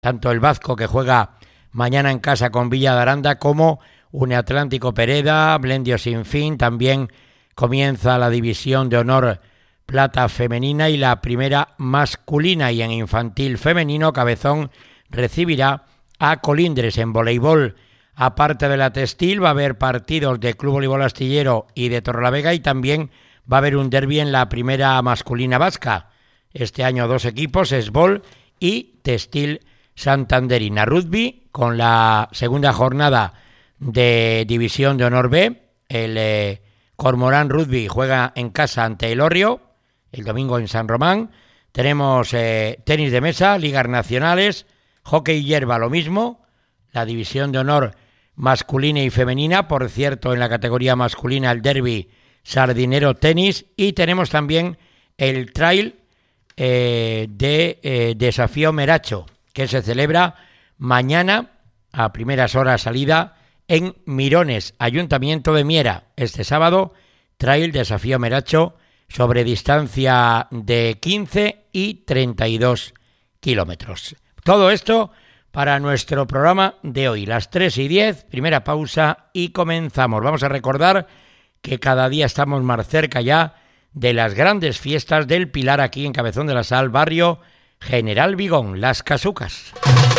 tanto el Vasco, que juega mañana en casa con Villa de Aranda, como Uniatlántico Pereda, Blendio Sinfín. También comienza la división de honor plata femenina y la primera masculina, y en infantil femenino Cabezón recibirá a Colindres. En voleibol, aparte de la Textil, va a haber partidos de Club Voleibol Astillero y de Torrelavega, y también va a haber un derbi en la primera masculina vasca. Este año 2 equipos, Esbol y Textil Santanderina. Rugby, con la segunda jornada de División de Honor B, el Cormorán Rugby juega en casa ante el Orrio el domingo en San Román. Tenemos tenis de mesa, ligas nacionales, hockey hierba lo mismo, la División de Honor masculina y femenina. Por cierto, en la categoría masculina el derbi Sardinero Tenis, y tenemos también el trail de Desafío Meracho, que se celebra mañana a primeras horas salida en Mirones, Ayuntamiento de Miera. Este sábado, trail Desafío Meracho sobre distancia de 15 y 32 kilómetros. Todo esto para nuestro programa de hoy, las 3:10, primera pausa y comenzamos. Vamos a recordar que cada día estamos más cerca ya de las grandes fiestas del Pilar aquí en Cabezón de la Sal, barrio General Vigón, Las Casucas.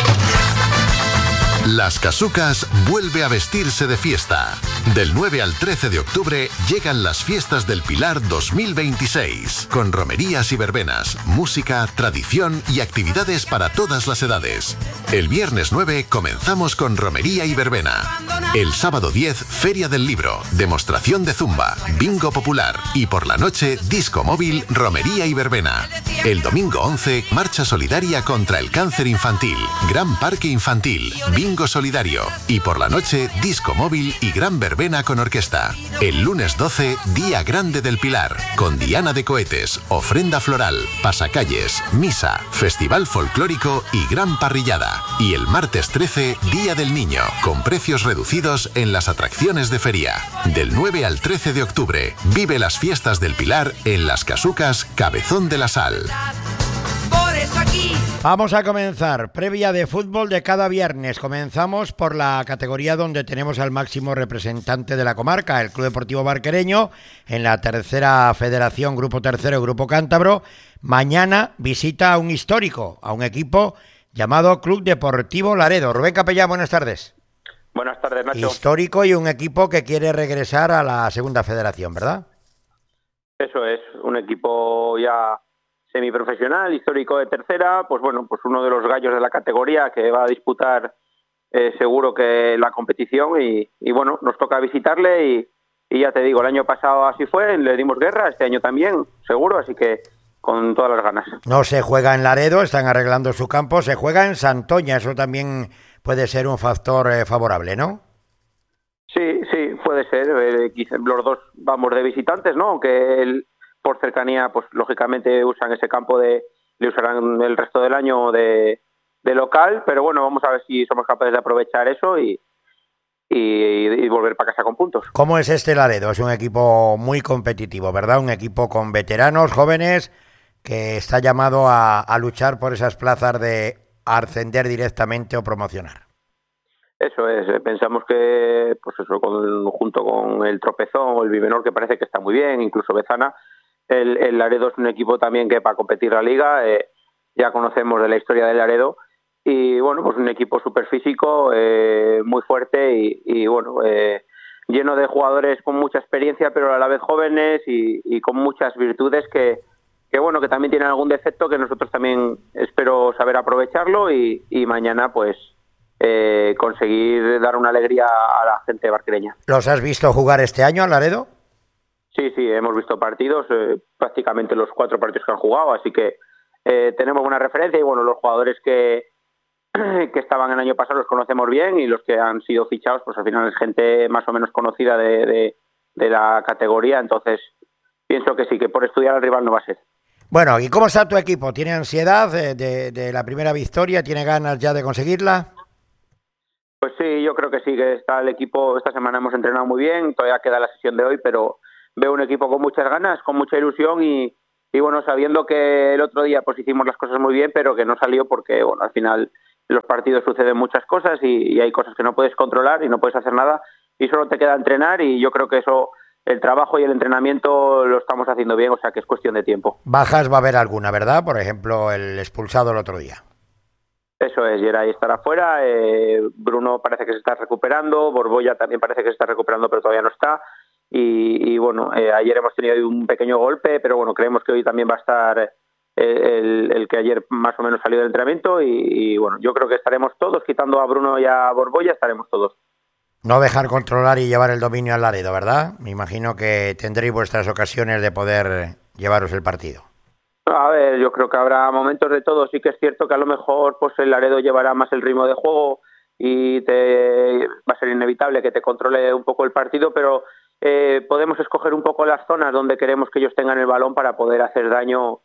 Las Casucas vuelve a vestirse de fiesta. Del 9 al 13 de octubre llegan las Fiestas del Pilar 2026, con romerías y verbenas, música, tradición y actividades para todas las edades. El viernes 9 comenzamos con romería y verbena. El sábado 10, Feria del Libro, demostración de zumba, bingo popular, y por la noche, disco móvil, romería y verbena. El domingo 11, marcha solidaria contra el cáncer infantil, gran parque infantil, bingo solidario, y por la noche, disco móvil y gran verbena con orquesta. El lunes 12, Día Grande del Pilar, con diana de cohetes, ofrenda floral, pasacalles, misa, festival folclórico y gran parrillada. Y el martes 13, Día del Niño, con precios reducidos en las atracciones de feria. Del 9 al 13 de octubre, vive las Fiestas del Pilar en Las Casucas, Cabezón de la Sal. Vamos a comenzar, previa de fútbol de cada viernes. Comenzamos por la categoría donde tenemos al máximo representante de la comarca, el Club Deportivo Barquereño, en la tercera federación, Grupo Tercero, Grupo Cántabro. Mañana visita a un histórico, a un equipo llamado Club Deportivo Laredo. Rubén Capellán, buenas tardes. Buenas tardes, Nacho. Histórico y un equipo que quiere regresar a la segunda federación, ¿verdad? Eso es, un equipo ya semiprofesional, histórico de tercera, pues bueno, pues uno de los gallos de la categoría que va a disputar seguro que la competición y bueno, nos toca visitarle y ya te digo, el año pasado así fue, le dimos guerra, este año también, seguro, así que con todas las ganas. No se juega en Laredo, están arreglando su campo, se juega en Santoña, eso también puede ser un factor favorable, ¿no? Sí, puede ser, los dos vamos de visitantes, ¿no? Aunque por cercanía, pues lógicamente usan ese campo le usarán el resto del año de local, pero bueno, vamos a ver si somos capaces de aprovechar eso y volver para casa con puntos. ¿Cómo es este Laredo? Es un equipo muy competitivo, ¿verdad? Un equipo con veteranos, jóvenes, que está llamado a luchar por esas plazas de ascender directamente o promocionar. Eso es, pensamos que pues eso, junto con el Tropezón o el Vivenor, que parece que está muy bien, incluso Bezana, el Laredo es un equipo también que para competir la liga, ya conocemos de la historia del Laredo, y bueno, pues un equipo súper físico, muy fuerte y bueno, lleno de jugadores con mucha experiencia, pero a la vez jóvenes y con muchas virtudes que bueno, que también tienen algún defecto que nosotros también espero saber aprovecharlo y mañana pues conseguir dar una alegría a la gente barquereña. ¿Los has visto jugar este año al Laredo? Sí, hemos visto partidos, prácticamente los 4 partidos que han jugado, así que tenemos buena referencia y bueno, los jugadores que estaban el año pasado los conocemos bien y los que han sido fichados, pues al final es gente más o menos conocida de la categoría, entonces pienso que sí, que por estudiar al rival no va a ser. Bueno, ¿y cómo está tu equipo? ¿Tiene ansiedad de la primera victoria? ¿Tiene ganas ya de conseguirla? Pues sí, yo creo que sí, que está el equipo, esta semana hemos entrenado muy bien, todavía queda la sesión de hoy, pero veo un equipo con muchas ganas, con mucha ilusión y bueno, sabiendo que el otro día pues hicimos las cosas muy bien, pero que no salió porque bueno, al final los partidos suceden muchas cosas y hay cosas que no puedes controlar y no puedes hacer nada y solo te queda entrenar, y yo creo que eso, el trabajo y el entrenamiento lo estamos haciendo bien, o sea que es cuestión de tiempo. Bajas va a haber alguna, ¿verdad? Por ejemplo, el expulsado el otro día. Eso es, Geray estará fuera, Bruno parece que se está recuperando, Borbolla también parece que se está recuperando pero todavía no está, y bueno, ayer hemos tenido un pequeño golpe, pero bueno, creemos que hoy también va a estar el que ayer más o menos salió del entrenamiento, y bueno, yo creo que estaremos todos, quitando a Bruno y a Borbolla, estaremos todos. No dejar controlar y llevar el dominio al Laredo, ¿verdad? Me imagino que tendréis vuestras ocasiones de poder llevaros el partido. A ver, yo creo que habrá momentos de todo. Sí que es cierto que a lo mejor pues el Laredo llevará más el ritmo de juego y va a ser inevitable que te controle un poco el partido, pero podemos escoger un poco las zonas donde queremos que ellos tengan el balón para poder hacer daño.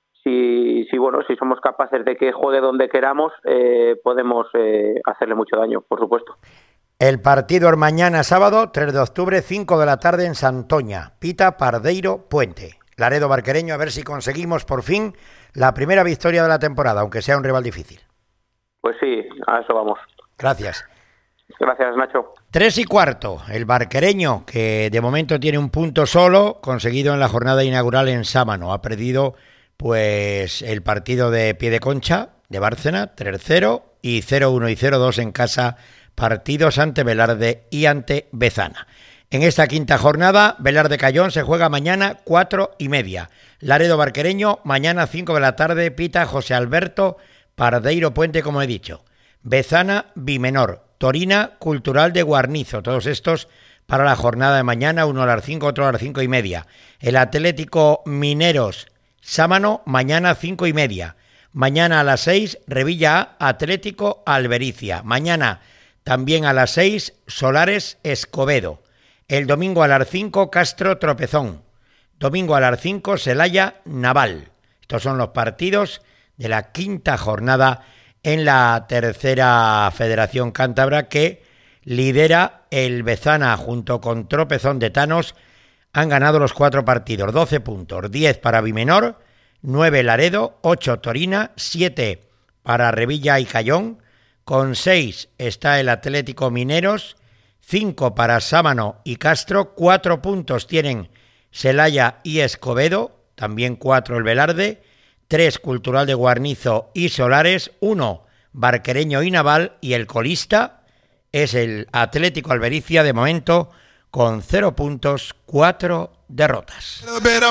Si somos capaces de que juegue donde queramos, podemos hacerle mucho daño, por supuesto. El partido es mañana sábado, 3 de octubre, 5 de la tarde en Santoña. Pita Pardeiro Puente. Laredo Barquereño, a ver si conseguimos por fin la primera victoria de la temporada, aunque sea un rival difícil. Pues sí, a eso vamos. Gracias. Gracias, Nacho. 3:15, el Barquereño, que de momento tiene un punto solo, conseguido en la jornada inaugural en Sámano. Ha perdido pues el partido de Piedeconcha, de Bárcena, 3-0, y 0-1 y 0-2 en casa, partidos ante Velarde y ante Bezana. En esta quinta jornada, Velarde Cayón se juega mañana 4:30. Laredo Barquereño, mañana 5 de la tarde, pita José Alberto Pardeiro Puente, como he dicho. Bezana Bimenor, Torina Cultural de Guarnizo, todos estos para la jornada de mañana, uno a las 5, otro a las 5:30. El Atlético Mineros Sámano, mañana 5:30. Mañana a las 6, Revilla A, Atlético Albericia. Mañana también a las 6, Solares Escobedo. El domingo a las 5, Castro Tropezón. Domingo a las 5, Celaya Naval. Estos son los partidos de la quinta jornada en la tercera Federación Cántabra, que lidera el Bezana junto con Tropezón de Tanos. Han ganado los 4 partidos, 12 puntos, 10 para Bimenor, 9 Laredo, 8 Torina, 7 para Revilla y Cayón. Con 6 está el Atlético Mineros, 5 para Sámano y Castro, 4 puntos tienen Celaya y Escobedo, también 4 el Velarde, 3 Cultural de Guarnizo y Solares, 1 Barquereño y Naval, y el colista es el Atlético Albericia, de momento con 0 puntos, 4 derrotas.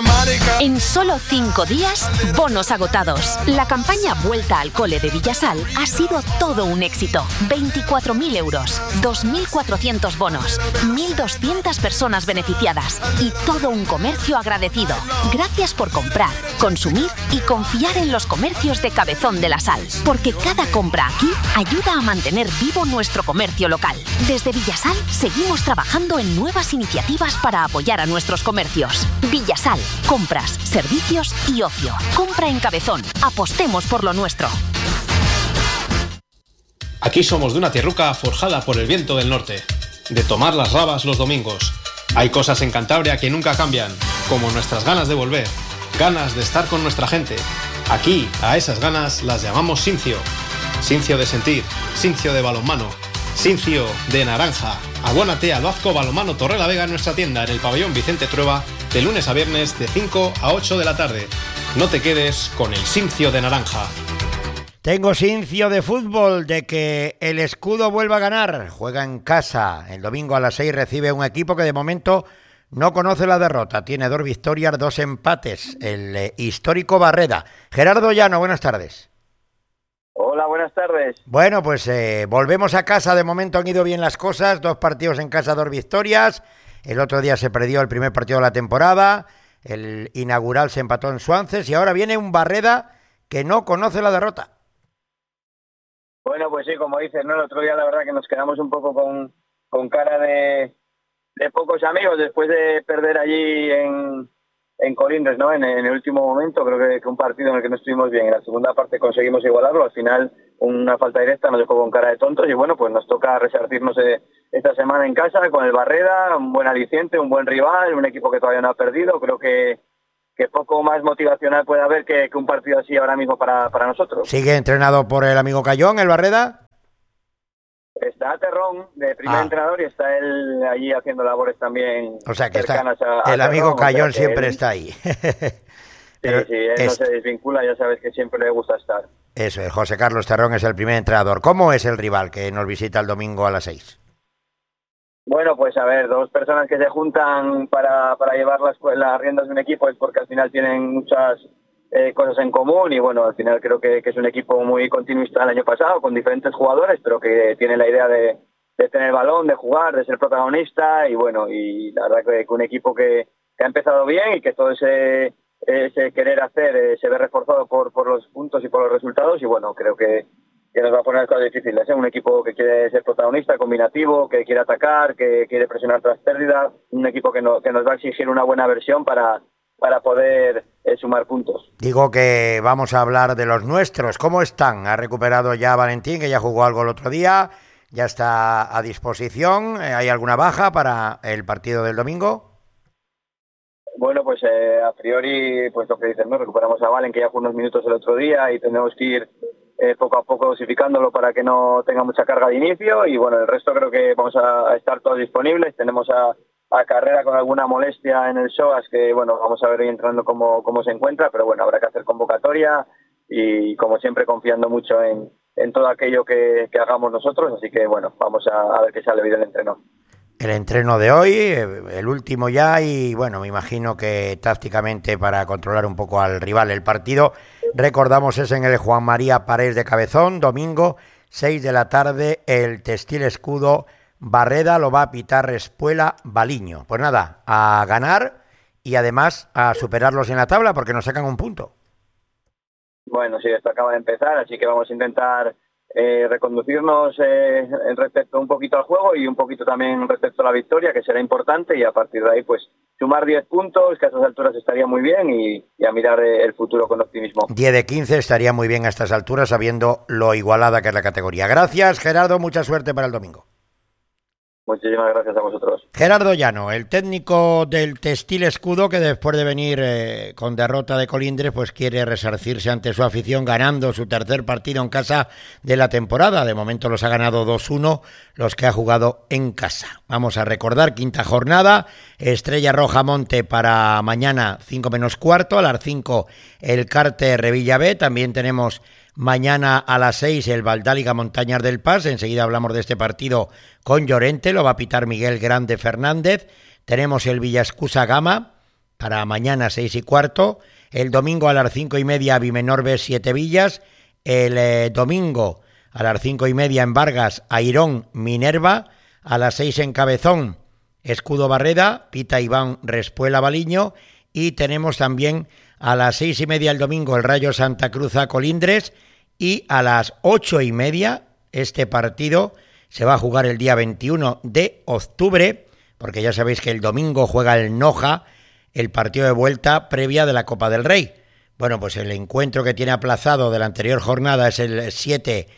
En solo 5 días, bonos agotados. La campaña Vuelta al Cole de Villasal ha sido todo un éxito. 24.000 euros, 2.400 bonos, 1.200 personas beneficiadas y todo un comercio agradecido. Gracias por comprar, consumir y confiar en los comercios de Cabezón de la Sal, porque cada compra aquí ayuda a mantener vivo nuestro comercio local. Desde Villasal seguimos trabajando en nuevas iniciativas para apoyar a nuestros comercios. Villasal, compras, servicios y ocio. Compra en Cabezón, apostemos por lo nuestro. Aquí somos de una tierruca forjada por el viento del norte, de tomar las rabas los domingos. Hay cosas en Cantabria que nunca cambian, como nuestras ganas de volver, ganas de estar con nuestra gente. Aquí, a esas ganas las llamamos Sincio. Sincio de sentir, Sincio de balonmano, Sincio de naranja. Abónate al Bazco Balonmano Torrelavega en nuestra tienda en el pabellón Vicente Trueba de lunes a viernes de 5 a 8 de la tarde. No te quedes con el Sincio de naranja. Tengo Sincio de fútbol, de que el Escudo vuelva a ganar. Juega en casa. El domingo a las 6 recibe un equipo que de momento no conoce la derrota. Tiene 2 victorias, 2 empates. El histórico Barreda. Gerardo Llano, buenas tardes. Hola, buenas tardes. Bueno, pues volvemos a casa. De momento han ido bien las cosas. 2 partidos en casa, 2 victorias. El otro día se perdió el primer partido de la temporada. El inaugural se empató en Suances. Y ahora viene un Barreda que no conoce la derrota. Bueno, pues sí, como dices, ¿no? El otro día la verdad que nos quedamos un poco con cara de pocos amigos después de perder allí en Colindres, ¿no? En el último momento, creo que un partido en el que no estuvimos bien. En la segunda parte conseguimos igualarlo, al final una falta directa nos dejó con cara de tontos y bueno, pues nos toca resarcirnos esta semana en casa con el Barreda, un buen aliciente, un buen rival, un equipo que todavía no ha perdido. Creo que poco más motivacional puede haber que un partido así ahora mismo para nosotros. ¿Sigue entrenado por el amigo Cayón, el Barreda? Está Terrón de primer entrenador y está él allí haciendo labores también. O sea que cercanas está el amigo Cayón siempre está ahí. Pero sí, él no se desvincula, ya sabes que siempre le gusta estar. Eso es, José Carlos Terrón es el primer entrenador. ¿Cómo es el rival que nos visita el domingo a las 6? Bueno, pues a ver, dos personas que se juntan para llevar las riendas de un equipo es porque al final tienen muchas cosas en común y bueno, al final creo que es un equipo muy continuista el año pasado con diferentes jugadores, pero que tiene la idea de tener el balón, de jugar, de ser protagonista y bueno, y la verdad que un equipo que ha empezado bien y que todo ese querer hacer se ve reforzado por los puntos y por los resultados y bueno, creo que nos va a poner cosas difíciles, un equipo que quiere ser protagonista, combinativo, que quiere atacar, que quiere presionar tras pérdida, un equipo que nos va a exigir una buena versión para poder sumar puntos. Digo que vamos a hablar de los nuestros. ¿Cómo están? Ha recuperado ya Valentín, que ya jugó algo el otro día, ya está a disposición. ¿Hay alguna baja para el partido del domingo? Bueno, pues a priori, pues lo que dicen, ¿no? Recuperamos a Valen, que ya jugó unos minutos el otro día y tenemos que ir poco a poco dosificándolo para que no tenga mucha carga de inicio y bueno, el resto creo que vamos a estar todos disponibles. Tenemos a Carrera con alguna molestia en el psoas que bueno, vamos a ver hoy entrando cómo se encuentra, pero bueno, habrá que hacer convocatoria y como siempre confiando mucho en todo aquello que hagamos nosotros, así que bueno, vamos a ver qué sale hoy del entreno. El entreno de hoy, el último ya, y bueno, me imagino que tácticamente para controlar un poco al rival. El partido, recordamos, es en el Juan María Parés de Cabezón, domingo, 6 de la tarde, el Textil Escudo Barreda lo va a pitar Espuela Baliño. Pues nada, a ganar y además a superarlos en la tabla porque nos sacan un punto. Bueno, sí, esto acaba de empezar, así que vamos a intentar reconducirnos respecto un poquito al juego y un poquito también respecto a la victoria, que será importante, y a partir de ahí pues sumar 10 puntos, que a estas alturas estaría muy bien, y a mirar el futuro con optimismo. 10 de 15 estaría muy bien a estas alturas, sabiendo lo igualada que es la categoría. Gracias, Gerardo, mucha suerte para el domingo. Muchísimas gracias a vosotros. Gerardo Llano, el técnico del Textil Escudo, que después de venir con derrota de Colindres, pues quiere resarcirse ante su afición ganando su tercer partido en casa de la temporada. De momento los ha ganado 2-1 los que ha jugado en casa. Vamos a recordar, quinta jornada, Estrella Roja Monte para mañana 5 menos cuarto, a las 5 el Carte Revilla B, también tenemos mañana a las 6 el Valdáliga Montañas del Pas. Enseguida hablamos de este partido con Llorente, lo va a pitar Miguel Grande Fernández. Tenemos el Villascusa Gama para mañana 6 y cuarto. El domingo a las 5 y media Bimenor B 7 Villas. El domingo a las 5 y media en Vargas Airón Minerva. A las 6 en Cabezón Escudo Barreda, pita Iván Respuela Baliño. Y tenemos también a las 6 y media el domingo el Rayo Santa Cruz a Colindres. Y a las 8 y media este partido se va a jugar el día 21 de octubre, porque ya sabéis que el domingo juega el Noja, el partido de vuelta previa de la Copa del Rey. Bueno, pues el encuentro que tiene aplazado de la anterior jornada es el 7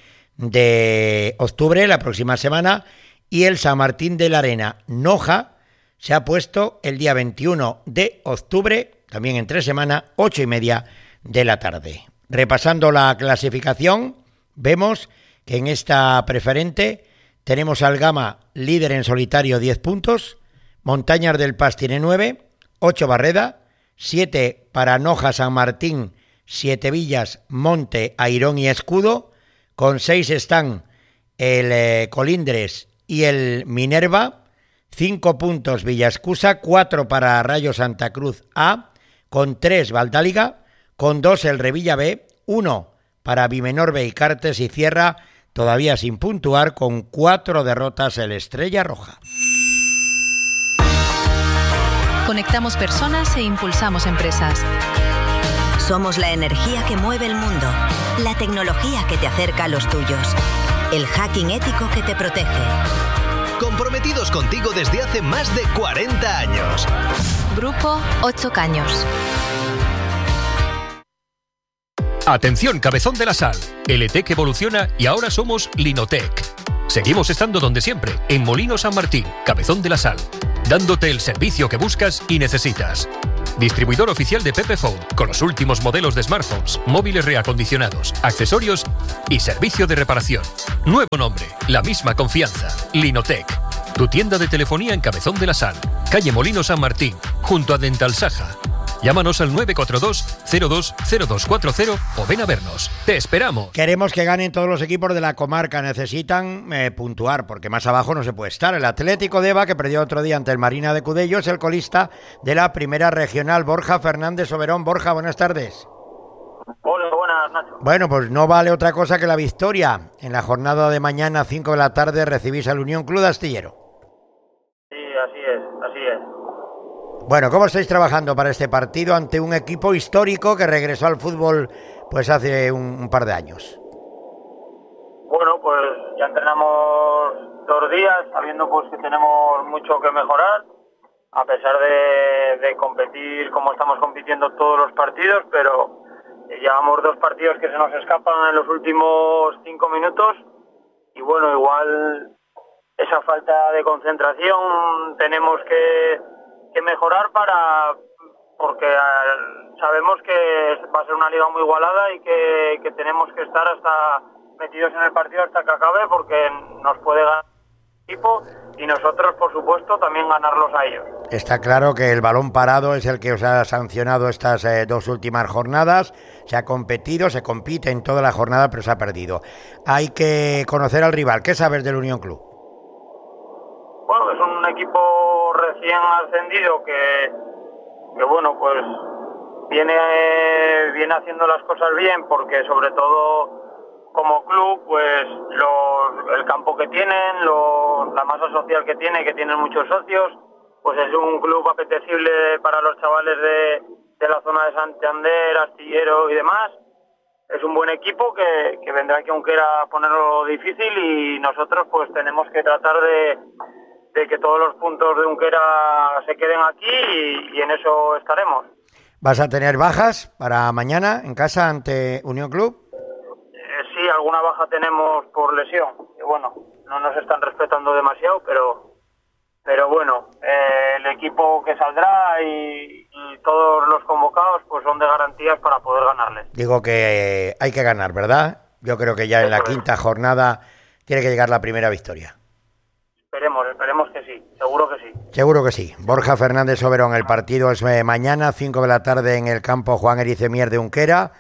de octubre, la próxima semana, y el San Martín de la Arena Noja se ha puesto el día 21 de octubre, también en 3 semanas, 8 y media de la tarde. Repasando la clasificación, vemos que en esta preferente tenemos al Gama líder en solitario 10 puntos, Montañas del Pas tiene 9, 8 Barreda, 7 para Noja San Martín, 7 Villas, Monte, Airón y Escudo, con 6 están el Colindres y el Minerva, 5 puntos Villascusa, 4 para Rayo Santa Cruz A, con 3 Valdáliga, con 2 el Revilla B, 1 para Bimenor B y Cartes, y cierra todavía sin puntuar con 4 derrotas el Estrella Roja. Conectamos personas e impulsamos empresas. Somos la energía que mueve el mundo, la tecnología que te acerca a los tuyos, el hacking ético que te protege. Comprometidos contigo desde hace más de 40 años. Grupo 8 Caños. Atención, Cabezón de la Sal. LTEC evoluciona y ahora somos Linotec. Seguimos estando donde siempre, en Molino San Martín, Cabezón de la Sal, dándote el servicio que buscas y necesitas. Distribuidor oficial de Pepephone, con los últimos modelos de smartphones, móviles reacondicionados, accesorios y servicio de reparación. Nuevo nombre, la misma confianza. Linotec. Tu tienda de telefonía en Cabezón de la Sal, calle Molino San Martín, junto a Dental Saja. Llámanos al 942-020240 o ven a vernos. ¡Te esperamos! Queremos que ganen todos los equipos de la comarca. Necesitan puntuar, porque más abajo no se puede estar. El Atlético de Eva, que perdió otro día ante el Marina de Cudello, es el colista de la primera regional. Borja Fernández Soberón. Borja, buenas tardes. Hola, buenas, Nacho. Bueno, pues no vale otra cosa que la victoria. En la jornada de mañana, 5 de la tarde, recibís al Unión Club de Astillero. Sí, así es. Bueno, ¿cómo estáis trabajando para este partido ante un equipo histórico que regresó al fútbol pues hace un par de años? Bueno, pues ya entrenamos 2 días, sabiendo pues que tenemos mucho que mejorar, a pesar de competir como estamos compitiendo todos los partidos, pero llevamos 2 partidos que se nos escapan en los últimos 5 minutos y bueno, igual esa falta de concentración tenemos que mejorar porque sabemos que va a ser una liga muy igualada y que tenemos que estar hasta metidos en el partido hasta que acabe, porque nos puede ganar el equipo y nosotros, por supuesto, también ganarlos a ellos. Está claro que el balón parado es el que os ha sancionado estas 2 últimas jornadas. Se ha competido, se compite en toda la jornada, pero se ha perdido. Hay que conocer al rival. ¿Qué sabes del Unión Club? Bueno, es un equipo recién ascendido que bueno, pues viene haciendo las cosas bien, porque sobre todo como club, pues el campo que tienen, la masa social que tienen muchos socios, pues es un club apetecible para los chavales de la zona de Santander, Astillero y demás. Es un buen equipo que vendrá aquí aunque quiera ponerlo difícil, y nosotros pues tenemos que tratar de que todos los puntos de Unquera se queden aquí y en eso estaremos. ¿Vas a tener bajas para mañana en casa ante Unión Club? Sí, alguna baja tenemos por lesión. Y bueno, no nos están respetando demasiado, pero bueno, el equipo que saldrá y todos los convocados pues son de garantías para poder ganarles. Digo que hay que ganar, ¿verdad? Yo creo que ya en la quinta jornada tiene que llegar la primera victoria. Esperemos que sí, seguro que sí. Seguro que sí. Borja Fernández Soberón, el partido es mañana, 5 de la tarde en el campo Juan Ericemier de Unquera.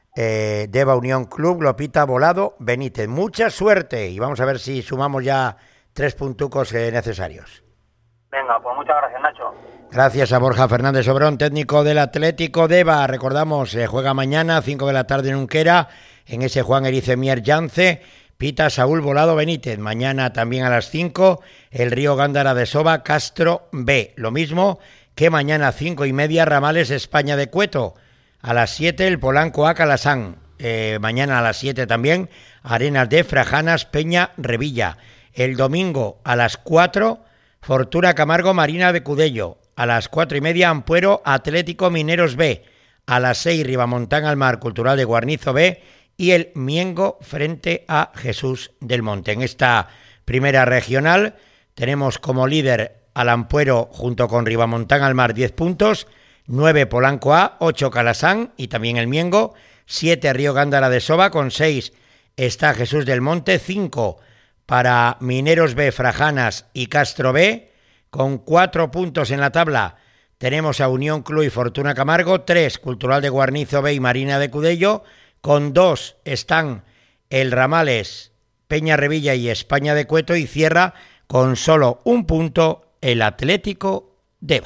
Deva Unión Club, Lopita Volado Benítez. Mucha suerte y vamos a ver si sumamos ya 3 puntucos necesarios. Venga, pues muchas gracias, Nacho. Gracias a Borja Fernández Soberón, técnico del Atlético Deva. Recordamos, juega mañana, 5 de la tarde en Unquera, en ese Juan Ericemier Yance. Pita Saúl Volado Benítez. Mañana también a las 5, el Río Gándara de Soba, Castro B. Lo mismo que mañana 5:30, Ramales España de Cueto. A las 7, el Polanco A Calasán. Mañana a las 7 también, Arenas de Frajanas Peña Revilla. El domingo a las 4, Fortuna Camargo Marina de Cudello. A las 4:30, Ampuero Atlético Mineros B. A las 6, Ribamontán al Mar Cultural de Guarnizo B. Y el Miengo frente a Jesús del Monte. En esta primera regional tenemos como líder al Ampuero junto con Ribamontán al Mar 10 puntos, 9 Polanco A, 8 Calasán y también el Miengo, 7 Río Gándara de Soba, con 6 está Jesús del Monte, 5 para Mineros B, Frajanas y Castro B, con 4 puntos en la tabla tenemos a Unión Club y Fortuna Camargo, 3 Cultural de Guarnizo B y Marina de Cudello, con 2 están el Ramales, Peña Revilla y España de Cueto, y cierra con solo 1 punto el Atlético Deva.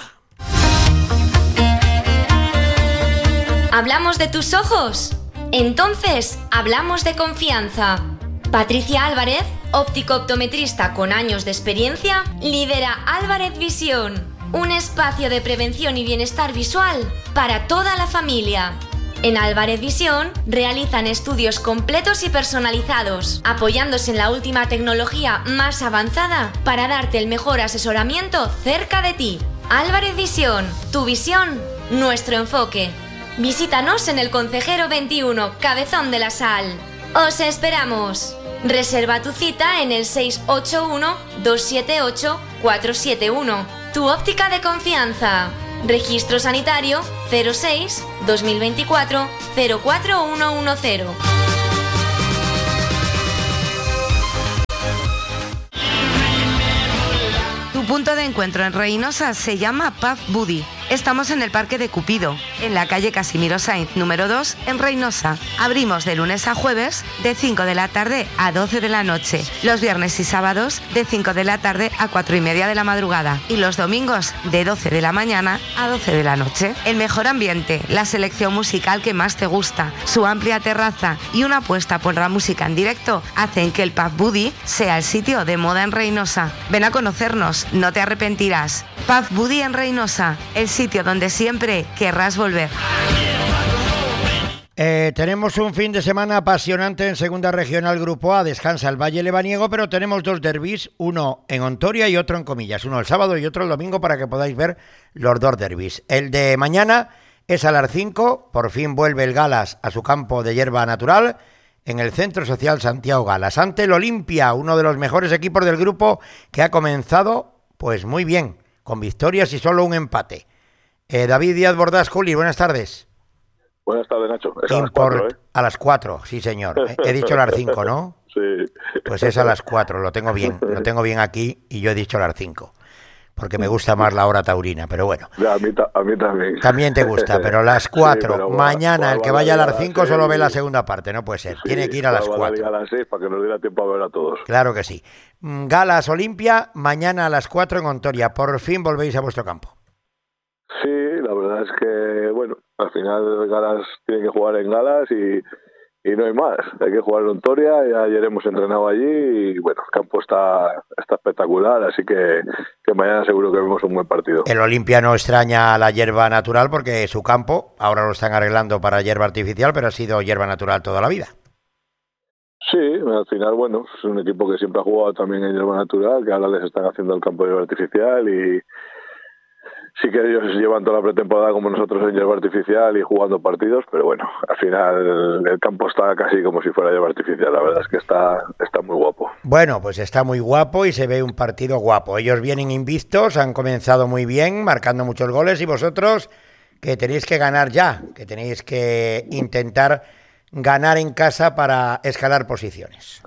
¿Hablamos de tus ojos? Entonces, hablamos de confianza. Patricia Álvarez, óptico-optometrista con años de experiencia, lidera Álvarez Visión, un espacio de prevención y bienestar visual para toda la familia. En Álvarez Visión realizan estudios completos y personalizados, apoyándose en la última tecnología más avanzada para darte el mejor asesoramiento cerca de ti. Álvarez Visión, tu visión, nuestro enfoque. Visítanos en el Concejero 21, Cabezón de la Sal. ¡Os esperamos! Reserva tu cita en el 681-278-471. Tu óptica de confianza. Registro sanitario 06 2024 04110. Tu punto de encuentro en Reynosa se llama Pub Buddy. Estamos en el Parque de Cupido, en la calle Casimiro Sainz número 2, en Reynosa. Abrimos de lunes a jueves de 5 de la tarde a 12 de la noche. Los viernes y sábados de 5 de la tarde a 4:30 de la madrugada. Y los domingos de 12 de la mañana a 12 de la noche. El mejor ambiente, la selección musical que más te gusta, su amplia terraza y una apuesta por la música en directo hacen que el Pub Buddy sea el sitio de moda en Reynosa. Ven a conocernos, no te arrepentirás. Pub Buddy en Reynosa, el sitio donde siempre querrás volver. Tenemos un fin de semana apasionante en Segunda Regional Grupo A. Descansa el Valle Lebaniego, pero tenemos dos derbis, uno en Ontoria y otro en Comillas, uno el sábado y otro el domingo, para que podáis ver los dos derbis. El de mañana es a las 5, por fin vuelve el Galas a su campo de hierba natural en el Centro Social Santiago Galas, ante el Olimpia, uno de los mejores equipos del grupo, que ha comenzado pues muy bien, con victorias y solo un empate. David Díaz Bordás, Juli, buenas tardes. Buenas tardes, Nacho. Es a las 4, ¿eh? A las 4, sí señor. He dicho a las 5, ¿no? Sí. Pues es a las 4, lo tengo bien aquí, y yo he dicho a las 5, porque me gusta más la hora taurina, pero bueno. Ya, a mí también. También te gusta, pero a las 4, sí, pero mañana el que vaya a las 5 solo ve la segunda parte, no puede ser, sí, tiene que ir a las 4. A las 6 para que nos diera tiempo a ver a todos. Claro que sí. Galas Olimpia, mañana a las 4 en Ontoria, por fin volvéis a vuestro campo. Sí, la verdad es que, bueno, al final Galas tiene que jugar en Galas y no hay más. Hay que jugar en Ontoria, ya ayer hemos entrenado allí y, bueno, el campo está espectacular, así que mañana seguro que vemos un buen partido. El Olimpia no extraña la hierba natural porque su campo, ahora lo están arreglando para hierba artificial, pero ha sido hierba natural toda la vida. Sí, al final, bueno, es un equipo que siempre ha jugado también en hierba natural, que ahora les están haciendo el campo de hierba artificial y sí que ellos llevan toda la pretemporada como nosotros en hierba artificial y jugando partidos, pero bueno, al final el campo está casi como si fuera hierba artificial, la verdad es que está muy guapo. Bueno, pues está muy guapo y se ve un partido guapo. Ellos vienen invictos, han comenzado muy bien, marcando muchos goles, y vosotros que tenéis que ganar ya, que tenéis que intentar ganar en casa para escalar posiciones.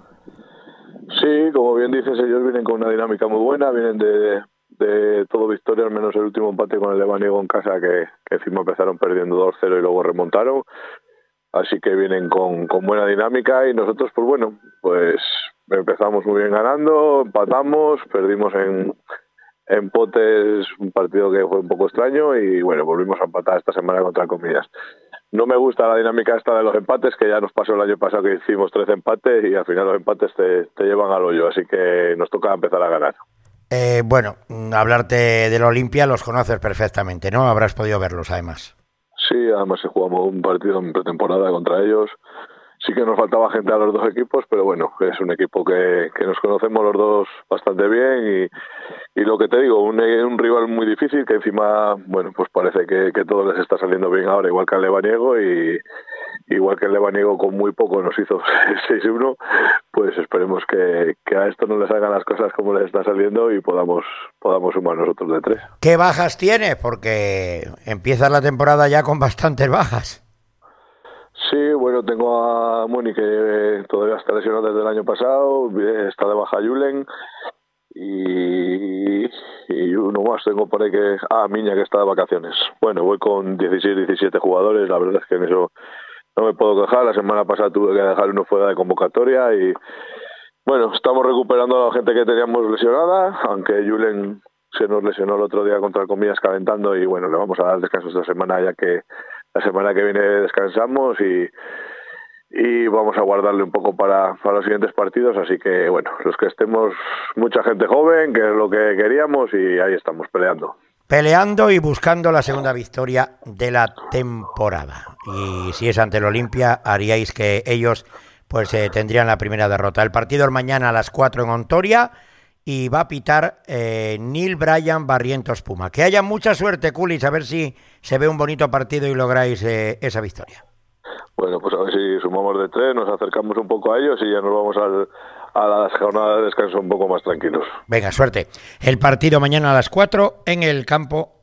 Sí, como bien dices, ellos vienen con una dinámica muy buena, vienen de todo victoria, al menos el último empate con el Lebaniego en casa, que encima empezaron perdiendo 2-0 y luego remontaron, así que vienen con buena dinámica, y nosotros pues bueno, pues empezamos muy bien ganando, empatamos, perdimos en Potes un partido que fue un poco extraño y bueno, volvimos a empatar esta semana contra Comillas. No me gusta la dinámica esta de los empates, que ya nos pasó el año pasado que hicimos 13 empates y al final los empates te llevan al hoyo, así que nos toca empezar a ganar. Bueno, hablarte del Olimpia los conoces perfectamente, ¿no? Habrás podido verlos, además. Sí, además jugamos un partido en pretemporada contra ellos. Sí que nos faltaba gente a los dos equipos, pero bueno, es un equipo que nos conocemos los dos bastante bien y lo que te digo, un rival muy difícil que encima, bueno, pues parece que todo les está saliendo bien ahora, igual que al Lebaniego, y igual que el Lebaniego con muy poco nos hizo 6-1, pues esperemos que a esto no les salgan las cosas como les está saliendo y podamos sumar nosotros de 3. ¿Qué bajas tienes? Porque empiezas la temporada ya con bastantes bajas. Sí, bueno, tengo a Moni, que todavía está lesionado desde el año pasado, está de baja Julen, y uno más tengo por ahí que... Miña, que está de vacaciones. Bueno, voy con 16, 17 jugadores, la verdad es que en eso no me puedo quejar. La semana pasada tuve que dejar uno fuera de convocatoria y bueno, estamos recuperando a la gente que teníamos lesionada, aunque Julen se nos lesionó el otro día contra Comillas calentando, y bueno, le vamos a dar descanso esta semana, ya que la semana que viene descansamos y vamos a guardarle un poco para los siguientes partidos, así que bueno, los que estemos, mucha gente joven, que es lo que queríamos, y ahí estamos peleando y buscando la segunda victoria de la temporada, y si es ante el Olimpia haríais que ellos pues tendrían la primera derrota. El partido es mañana a las 4 en Ontoria y va a pitar Neil Bryan Barrientos Puma. Que haya mucha suerte, Culis, a ver si se ve un bonito partido y lográis esa victoria. Bueno, pues a ver si sumamos de 3, nos acercamos un poco a ellos y ya nos vamos a las jornadas de descanso un poco más tranquilos. Venga, suerte. El partido mañana a las 4 en el campo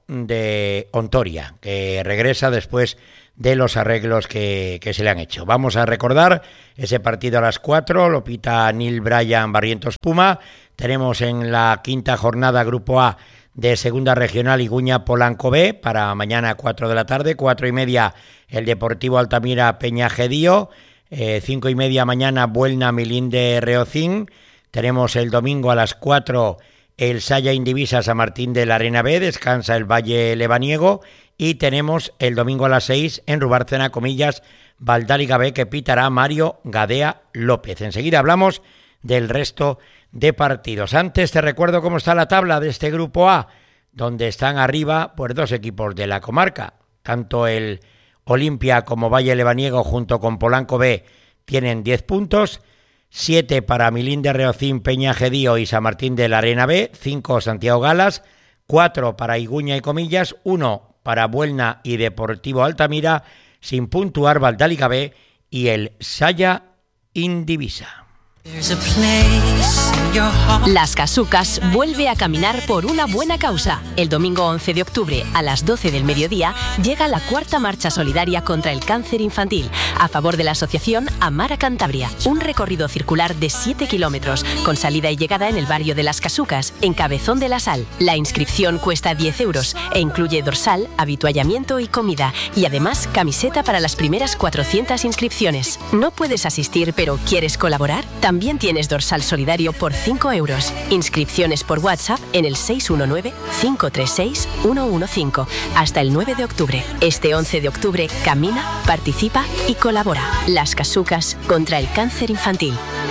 de Ontoria, que regresa después de los arreglos que se le han hecho. Vamos a recordar ese partido a las 4, lo pita Neil Bryan Barrientos Puma. Tenemos en la quinta jornada Grupo A de Segunda Regional Iguña Polanco B para mañana 4 de la tarde, 4:30 el Deportivo Altamira Peña Gedío, 5:30 mañana Buelna Milinde Reocín. Tenemos el domingo a las 4 el Saya Indivisa San Martín de la Arena B, descansa el Valle Lebaniego, y tenemos el domingo a las 6 en Rubárcena, Comillas, Valdáliga B, que pitará Mario Gadea López. Enseguida hablamos del resto de partidos. Antes te recuerdo cómo está la tabla de este Grupo A, donde están arriba pues 2 equipos de la comarca, tanto el Olimpia como Valle Lebaniego junto con Polanco B tienen 10 puntos, 7 para Milinde Reocín, Peña Gedío y San Martín de la Arena B, 5 Santiago Galas, 4 para Iguña y Comillas, 1 para Buelna y Deportivo Altamira, sin puntuar Valdáliga B y el Saya Indivisa. Las Casucas vuelve a caminar por una buena causa. El domingo 11 de octubre a las 12 del mediodía llega la 4ª marcha solidaria contra el cáncer infantil a favor de la asociación Amar a Cantabria. Un recorrido circular de 7 kilómetros con salida y llegada en el barrio de Las Casucas, en Cabezón de la Sal. La inscripción cuesta 10 euros e incluye dorsal, habituallamiento y comida, y además camiseta para las primeras 400 inscripciones. ¿No puedes asistir pero quieres colaborar? También tienes dorsal solidario por 5 euros. Inscripciones por WhatsApp en el 619-536-115 hasta el 9 de octubre. Este 11 de octubre camina, participa y colabora. Las Casucas contra el cáncer infantil.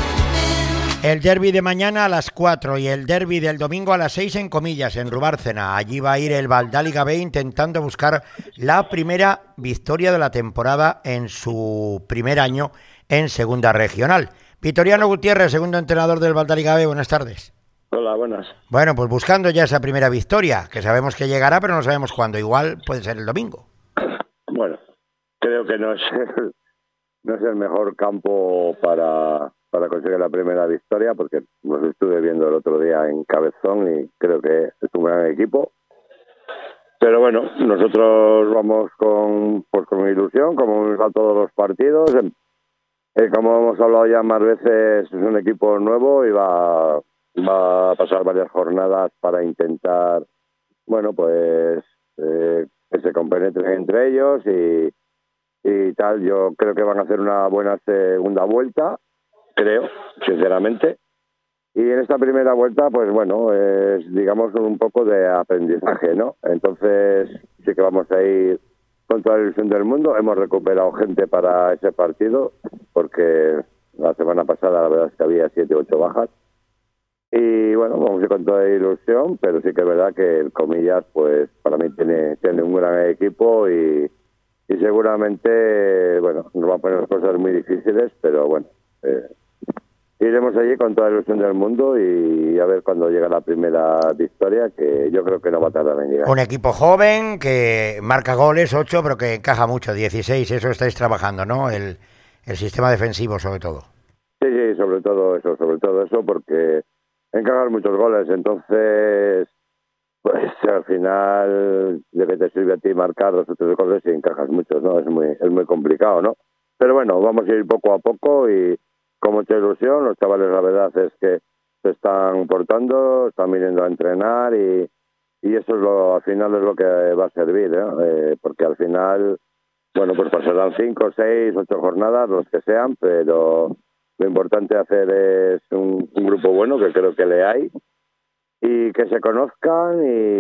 El derbi de mañana a las 4 y el derbi del domingo a las 6 en Comillas, en Rubárcena. Allí va a ir el Valdáliga B intentando buscar la primera victoria de la temporada en su primer año en Segunda Regional. Vitoriano Gutiérrez, segundo entrenador del Valdáliga B, buenas tardes. Hola, buenas. Bueno, pues buscando ya esa primera victoria, que sabemos que llegará, pero no sabemos cuándo. Igual puede ser el domingo. Bueno, creo que no es el mejor campo para conseguir la primera victoria, porque los estuve viendo el otro día en Cabezón y creo que es un gran equipo. Pero bueno, nosotros vamos con ilusión, como a todos los partidos. Como hemos hablado ya más veces, es un equipo nuevo y va a pasar varias jornadas para intentar, bueno, pues que se compenetren entre ellos y tal. Yo creo que van a hacer una buena segunda vuelta, creo, sinceramente. Y en esta primera vuelta, pues bueno, es digamos un poco de aprendizaje, ¿no? Entonces sí que vamos a ir con toda la ilusión del mundo. Hemos recuperado gente para ese partido, porque la semana pasada la verdad es que había 7 u 8 bajas. Y bueno, vamos a ir con toda la ilusión, pero sí que es verdad que el Comillas, pues para mí tiene un gran equipo y seguramente, bueno, nos va a poner cosas muy difíciles, pero bueno, iremos allí con toda la ilusión del mundo y a ver cuando llega la primera victoria, que yo creo que no va a tardar en llegar. Un equipo joven que marca goles, 8, pero que encaja mucho, 16, eso estáis trabajando, ¿no? El sistema defensivo sobre todo. Sí, sobre todo eso, porque encajan muchos goles, entonces pues al final de que te sirve a ti marcar 2 o 3 goles y encajas muchos, ¿no? Es muy complicado, ¿no? Pero bueno, vamos a ir poco a poco y con mucha ilusión. Los chavales, la verdad es que se están portando, están viniendo a entrenar y eso al final es lo que va a servir, ¿eh? Porque al final, bueno, pues pasarán 5, 6, 8 jornadas, los que sean, pero lo importante hacer es un grupo bueno, que creo que le hay, y que se conozcan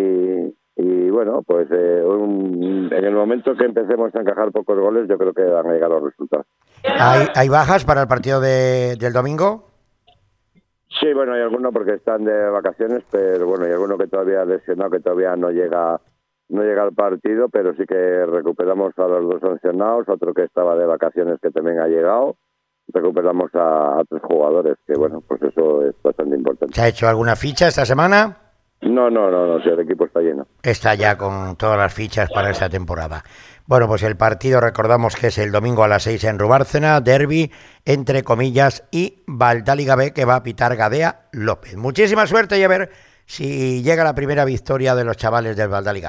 y bueno, pues en el momento que empecemos a encajar pocos goles, yo creo que van a llegar los resultados. ¿Hay bajas para el partido del domingo? Sí, bueno, hay algunos porque están de vacaciones, pero bueno, hay alguno que todavía ha lesionado, que todavía no llega al partido, pero sí que recuperamos a los 2 sancionados, otro que estaba de vacaciones que también ha llegado. Recuperamos a 3 jugadores, que bueno, pues eso es bastante importante. ¿Se ha hecho alguna ficha esta semana? No, si el equipo está lleno. Está ya con todas las fichas para esta temporada. Bueno, pues el partido recordamos que es el domingo a las 6 en Rubárcena, derbi entre Comillas y Valdáliga B, que va a pitar Gadea López. Muchísima suerte y a ver si llega la primera victoria de los chavales del Valdáliga B.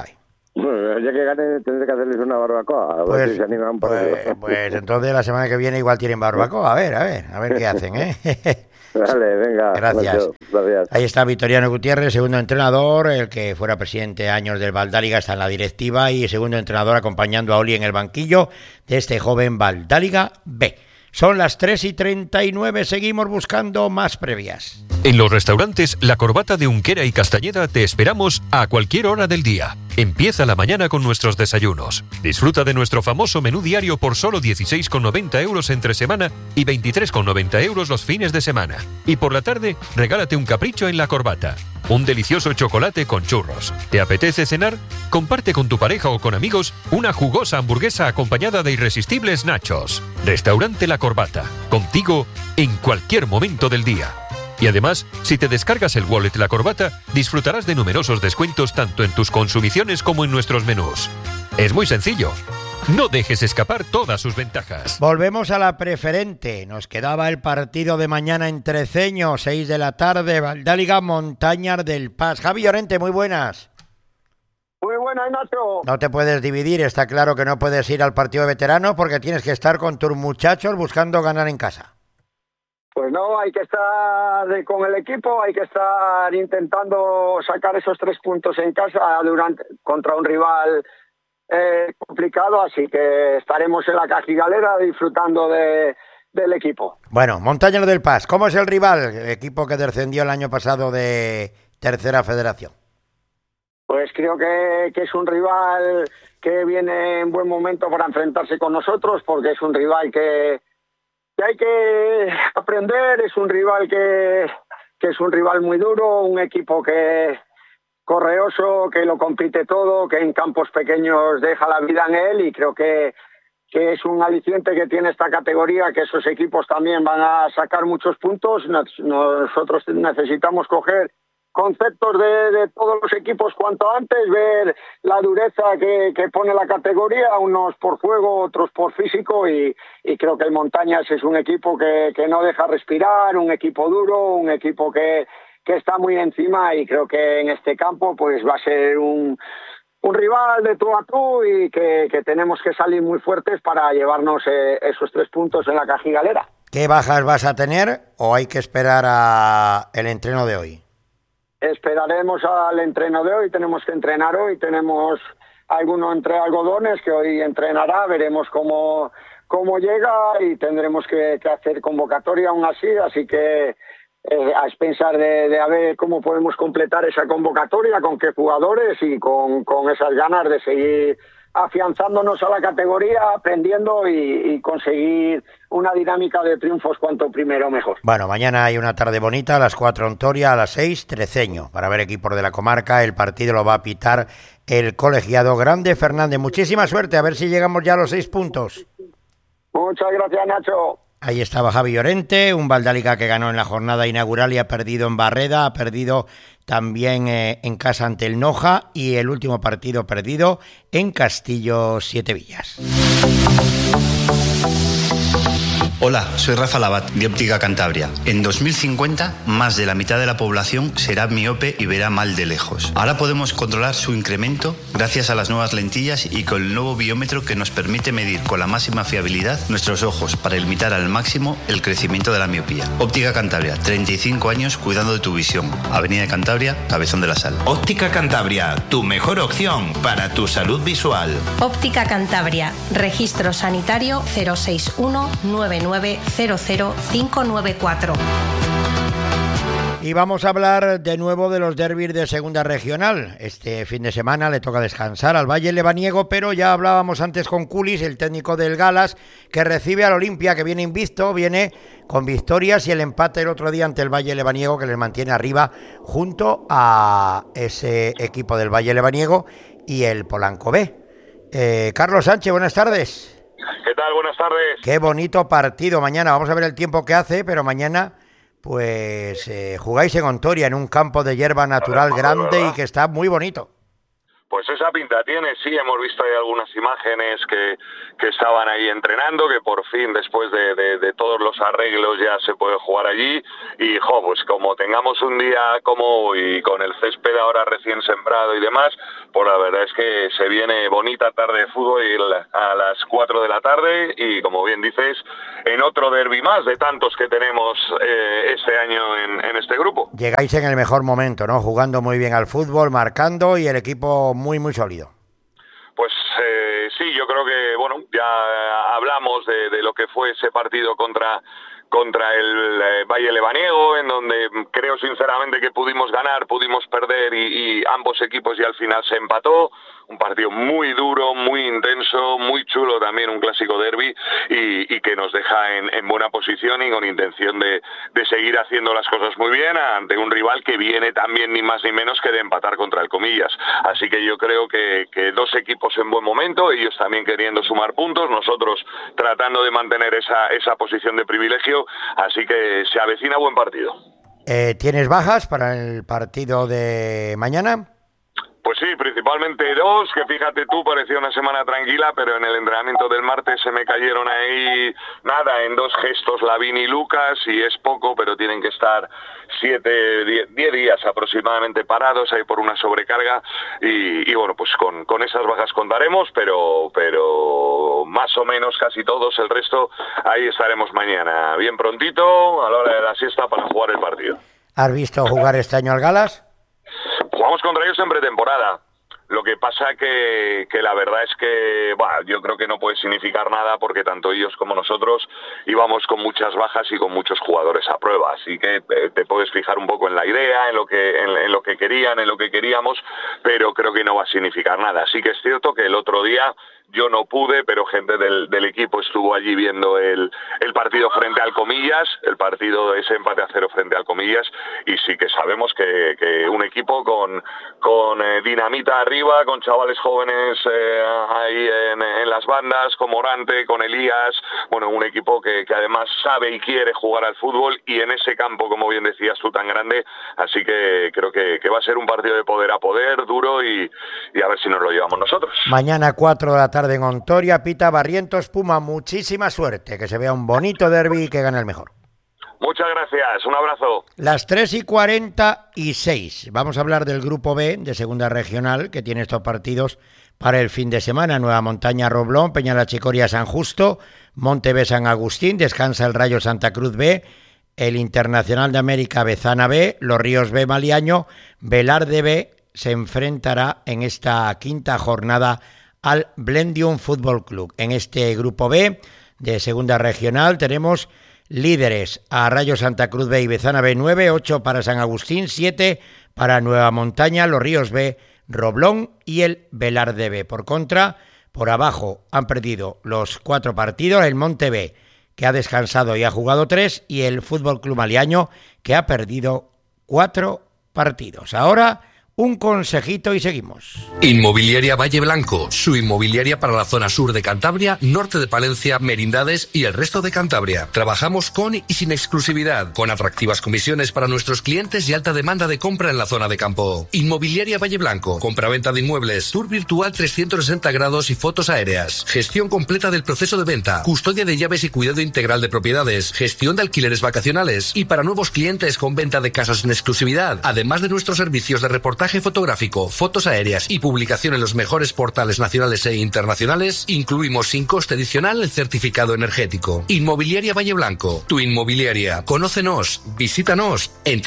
Ya que gane tendré que hacerles una barbacoa, a ver si se animan por ello. Pues entonces la semana que viene igual tienen barbacoa, a ver qué hacen, ¿eh? Vale, venga. Gracias. Gracias. Ahí está Victoriano Gutiérrez, segundo entrenador, el que fuera presidente años del Valdáliga, está en la directiva y segundo entrenador acompañando a Oli en el banquillo de este joven Valdáliga B. Son las 3:39, seguimos buscando más previas. En los restaurantes La Corbata de Unquera y Castañeda te esperamos a cualquier hora del día. Empieza la mañana con nuestros desayunos. Disfruta de nuestro famoso menú diario por solo 16,90 euros entre semana y 23,90 euros los fines de semana. Y por la tarde, regálate un capricho en La Corbata. Un delicioso chocolate con churros. ¿Te apetece cenar? Comparte con tu pareja o con amigos una jugosa hamburguesa acompañada de irresistibles nachos. Restaurante La Corbata. Contigo en cualquier momento del día. Y además, si te descargas el wallet La Corbata, disfrutarás de numerosos descuentos tanto en tus consumiciones como en nuestros menús. Es muy sencillo. No dejes escapar todas sus ventajas. Volvemos a la preferente. Nos quedaba el partido de mañana en Treceño, 6 de la tarde, Valdáliga Montañas del Pas. Javi Llorente, muy buenas. Muy buenas, Nacho. No te puedes dividir, está claro que no puedes ir al partido de veteranos porque tienes que estar con tus muchachos buscando ganar en casa. Pues no, hay que estar con el equipo, hay que estar intentando sacar esos 3 puntos en casa contra un rival complicado, así que estaremos en la Cajigalera disfrutando del equipo. Bueno, Montañas del Pas, ¿cómo es el rival? El equipo que descendió el año pasado de Tercera Federación. Pues creo que es un rival que viene en buen momento para enfrentarse con nosotros, porque es un rival que hay que aprender, es un rival que es un rival muy duro, un equipo que correoso, que lo compite todo, que en campos pequeños deja la vida en él, y creo que es un aliciente que tiene esta categoría, que esos equipos también van a sacar muchos puntos. Nosotros necesitamos coger conceptos de todos los equipos cuanto antes, ver la dureza que pone la categoría, unos por juego, otros por físico, y creo que el Montañas es un equipo que no deja respirar, un equipo duro, un equipo que está muy encima, y creo que en este campo pues va a ser un rival de tú a tú, y que tenemos que salir muy fuertes para llevarnos esos 3 puntos en la Cajigalera. ¿Qué bajas vas a tener o hay que esperar a el entreno de hoy? Esperaremos al entreno de hoy, tenemos que entrenar hoy, tenemos alguno entre algodones que hoy entrenará, veremos cómo llega, y tendremos que hacer convocatoria aún así que a expensar de a ver cómo podemos completar esa convocatoria, con qué jugadores, y con esas ganas de seguir afianzándonos a la categoría, aprendiendo y conseguir una dinámica de triunfos cuanto primero mejor. Bueno, mañana hay una tarde bonita, a las 4 en Toria, a las 6 Treceño, para ver equipos de la comarca. El partido lo va a pitar el colegiado Grande Fernández. Muchísima suerte, a ver si llegamos ya a los 6 puntos. Muchas gracias, Nacho. Ahí estaba Javi Llorente, un Valdáliga que ganó en la jornada inaugural y ha perdido en Barreda, ha perdido también en casa ante el Noja, y el último partido perdido en Castillo Siete Villas. Hola, soy Rafa Labat, de Óptica Cantabria. En 2050, más de la mitad de la población será miope y verá mal de lejos. Ahora podemos controlar su incremento gracias a las nuevas lentillas y con el nuevo biómetro que nos permite medir con la máxima fiabilidad nuestros ojos para limitar al máximo el crecimiento de la miopía. Óptica Cantabria, 35 años cuidando de tu visión. Avenida de Cantabria, Cabezón de la Sal. Óptica Cantabria, tu mejor opción para tu salud visual. Óptica Cantabria, registro sanitario 061 9900594. Y vamos a hablar de nuevo de los derbis de Segunda Regional. Este fin de semana le toca descansar al Valle Lebaniego, pero ya hablábamos antes con Culis, el técnico del Galas, que recibe al Olimpia, que viene invicto, viene con victorias y el empate el otro día ante el Valle Lebaniego, que les mantiene arriba junto a ese equipo del Valle Lebaniego y el Polanco B. Carlos Sánchez, buenas tardes. ¿Qué tal? Buenas tardes. Qué bonito partido mañana. Vamos a ver el tiempo que hace, pero mañana pues jugáis en Ontoria, en un campo de hierba natural grande y que está muy bonito. Pues esa pinta tiene, sí, hemos visto ahí algunas imágenes que estaban ahí entrenando, que por fin después de todos los arreglos ya se puede jugar allí y pues como tengamos un día como hoy con el césped ahora recién sembrado y demás, pues la verdad es que se viene bonita tarde de fútbol a las 4 de la tarde y como bien dices, en otro derbi más de tantos que tenemos este año en este grupo. Llegáis en el mejor momento, ¿no? Jugando muy bien al fútbol, marcando y el equipo muy, muy sólido. Pues sí, yo creo que, bueno, ya hablamos de lo que fue ese partido contra el Valle Lebaniego, en donde creo sinceramente que pudimos ganar, pudimos perder y ambos equipos y al final se empató. Un partido muy duro, muy intenso, muy chulo también, un clásico derbi y que nos deja en buena posición y con intención de seguir haciendo las cosas muy bien ante un rival que viene también ni más ni menos que de empatar contra el Comillas. Así que yo creo que dos equipos en buen momento, ellos también queriendo sumar puntos, nosotros tratando de mantener esa posición de privilegio, así que se avecina buen partido. ¿Tienes bajas para el partido de mañana? Pues sí, principalmente 2, que fíjate tú, parecía una semana tranquila, pero en el entrenamiento del martes se me cayeron ahí, en 2 gestos Lavín y Lucas, y es poco, pero tienen que estar 10 días aproximadamente parados ahí por una sobrecarga, y bueno, pues con esas bajas contaremos, pero más o menos casi todos, el resto, ahí estaremos mañana, bien prontito, a la hora de la siesta para jugar el partido. ¿Has visto jugar este año al Galas? Jugamos contra ellos en pretemporada. Lo que pasa que la verdad es que yo creo que no puede significar nada porque tanto ellos como nosotros íbamos con muchas bajas y con muchos jugadores a prueba. Así que te puedes fijar un poco en la idea, en lo que querían, en lo que queríamos, pero creo que no va a significar nada. Sí que es cierto que el otro día yo no pude, pero gente del equipo estuvo allí viendo el partido frente al Comillas, el partido de ese empate a 0 frente al Comillas, y sí que sabemos que un equipo con dinamita arriba, con chavales jóvenes ahí en las bandas, con Morante, con Elías, bueno, un equipo que además sabe y quiere jugar al fútbol y en ese campo, como bien decías tú, tan grande, así que creo que va a ser un partido de poder a poder, duro y a ver si nos lo llevamos nosotros. Mañana 4 de la tarde en Ontoria, Pita Barrientos Puma, muchísima suerte, que se vea un bonito derbi y que gane el mejor. Muchas gracias, un abrazo. Las 3:46, vamos a hablar del Grupo B de Segunda Regional, que tiene estos partidos para el fin de semana. Nueva Montaña Roblón, Peñalachicoria San Justo, Monte B San Agustín, descansa el Rayo Santa Cruz B, el Internacional de América Bezana B, Los Ríos B Maliaño, Velarde B se enfrentará en esta quinta jornada al Blendium Fútbol Club. En este Grupo B de Segunda Regional tenemos líderes a Rayo Santa Cruz B y Bezana B 9, 8 para San Agustín, 7 para Nueva Montaña, Los Ríos B, Roblón y el Velarde B. Por contra, por abajo han perdido los 4 partidos, el Monte B, que ha descansado y ha jugado 3, y el Fútbol Club Maliaño, que ha perdido 4 partidos. Ahora un consejito y seguimos. Inmobiliaria Valle Blanco, su inmobiliaria para la zona sur de Cantabria, norte de Palencia, Merindades y el resto de Cantabria. Trabajamos con y sin exclusividad, con atractivas comisiones para nuestros clientes y alta demanda de compra en la zona de campo. Inmobiliaria Valle Blanco, compraventa de inmuebles, tour virtual 360 grados y fotos aéreas, gestión completa del proceso de venta, custodia de llaves y cuidado integral de propiedades, gestión de alquileres vacacionales y para nuevos clientes con venta de casas en exclusividad, además de nuestros servicios de reportaje fotográfico, fotos aéreas y publicación en los mejores portales nacionales e internacionales, incluimos sin coste adicional el certificado energético. Inmobiliaria Valle Blanco, tu inmobiliaria. Conócenos, visítanos en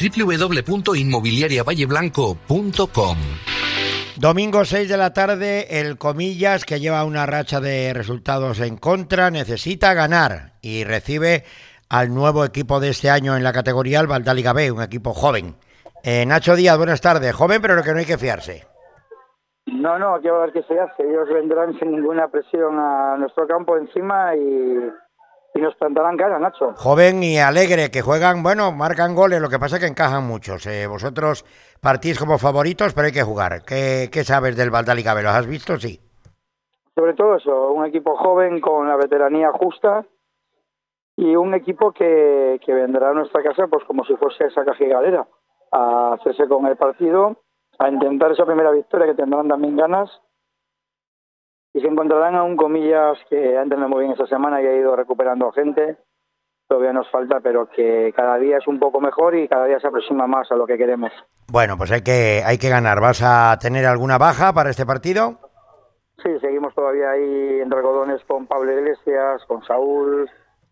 www.inmobiliariavalleblanco.com. Domingo 6 de la tarde, el Comillas, que lleva una racha de resultados en contra, necesita ganar y recibe al nuevo equipo de este año en la categoría, el Valdáliga B, un equipo joven. Nacho Díaz, buenas tardes. Joven, pero que no hay que fiarse. No, aquí va a haber que fiarse. Ellos vendrán sin ninguna presión a nuestro campo encima y nos plantarán cara, Nacho. Joven y alegre, que juegan, marcan goles, lo que pasa es que encajan muchos. Vosotros partís como favoritos, pero hay que jugar. ¿Qué sabes del Valdáliga B? ¿Los has visto? Sí. Sobre todo eso, un equipo joven con la veteranía justa y un equipo que vendrá a nuestra casa pues como si fuese esa cajigalera a hacerse con el partido a intentar esa primera victoria, que tendrán también ganas, y se encontrarán a un Comillas que ha entrenado muy bien esta semana y ha ido recuperando gente. Todavía nos falta, pero que cada día es un poco mejor y cada día se aproxima más a lo que queremos. Bueno, pues hay que ganar. ¿Vas a tener alguna baja para este partido? Sí, seguimos todavía ahí en algodones con Pablo Iglesias, con Saúl,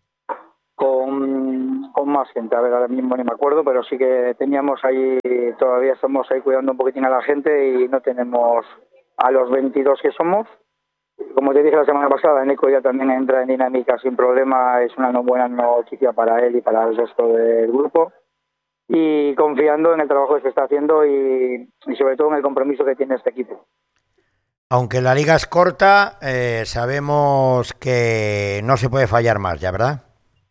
con más gente. A ver, ahora mismo ni me acuerdo, pero sí que teníamos ahí, todavía estamos ahí cuidando un poquitín a la gente y no tenemos a los 22 que somos. Como te dije la semana pasada, Nico ya también entra en dinámica sin problema, es una buena noticia para él y para el resto del grupo. Y confiando en el trabajo que se está haciendo y sobre todo en el compromiso que tiene este equipo. Aunque la liga es corta, sabemos que no se puede fallar más, ¿ya verdad?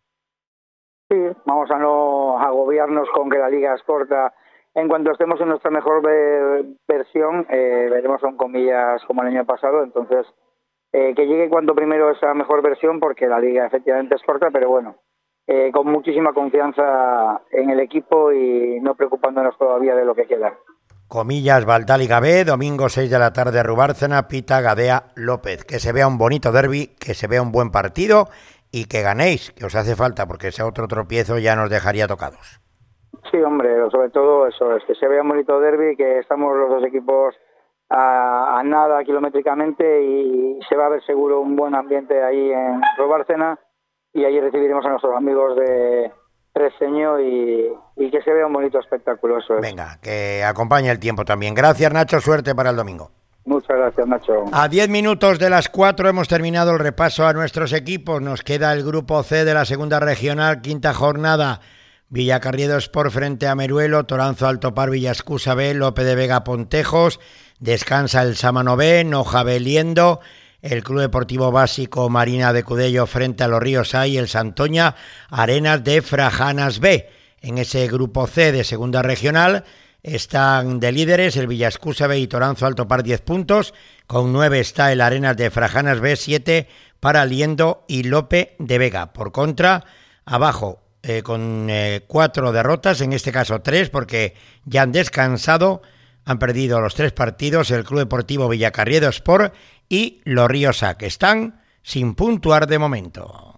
Sí, vamos a no agobiarnos con que la liga es corta. En cuanto estemos en nuestra mejor versión, veremos con Comillas como el año pasado, entonces que llegue cuanto primero esa mejor versión, porque la liga efectivamente es corta, pero bueno, con muchísima confianza en el equipo y no preocupándonos todavía de lo que queda. Comillas, Valdáliga B, domingo 6 de la tarde, Rubárcena, Pita, Gadea, López. Que se vea un bonito derbi, que se vea un buen partido y que ganéis, que os hace falta, porque ese otro tropiezo ya nos dejaría tocados. Sí, hombre, sobre todo eso, es que se vea un bonito derbi, que estamos los dos equipos a nada kilométricamente y se va a ver seguro un buen ambiente ahí en Rubárcena y allí recibiremos a nuestros amigos de Treseño y que se vea un bonito espectáculo, eso es. Venga, que acompañe el tiempo también. Gracias, Nacho, suerte para el domingo. Muchas gracias, Nacho. A 10 minutos de las 4 hemos terminado el repaso a nuestros equipos. Nos queda el grupo C de la segunda regional, quinta jornada. Villacarriedo Sport frente a Meruelo, Toranzo Altopar Villascusa B, Lope de Vega Pontejos, descansa el Sámano B, Noja B Liendo, el Club Deportivo Básico Marina de Cudello frente a los Ríos A y el Santoña Arenas de Frajanas B. En ese grupo C de segunda regional están de líderes el Villascusa B y Toranzo Altopar 10 puntos, con 9 está el Arenas de Frajanas B, 7 para Liendo y Lope de Vega. Por contra, abajo, con 4 derrotas, en este caso 3, porque ya han descansado, han perdido los 3 partidos, el Club Deportivo Villacarriedo Sport y los Ríos A, que están sin puntuar de momento.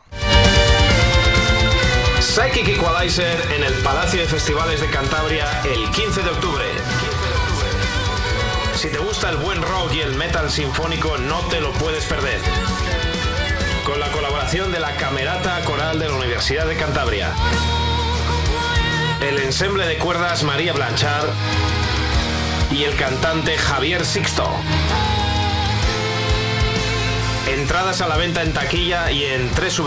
Psychic Equalizer en el Palacio de Festivales de Cantabria el 15 de octubre. Si te gusta el buen rock y el metal sinfónico, no te lo puedes perder. Con la colaboración de la Camerata Coral de la Universidad de Cantabria, el ensemble de cuerdas María Blanchard y el cantante Javier Sixto. Entradas a la venta en taquilla y en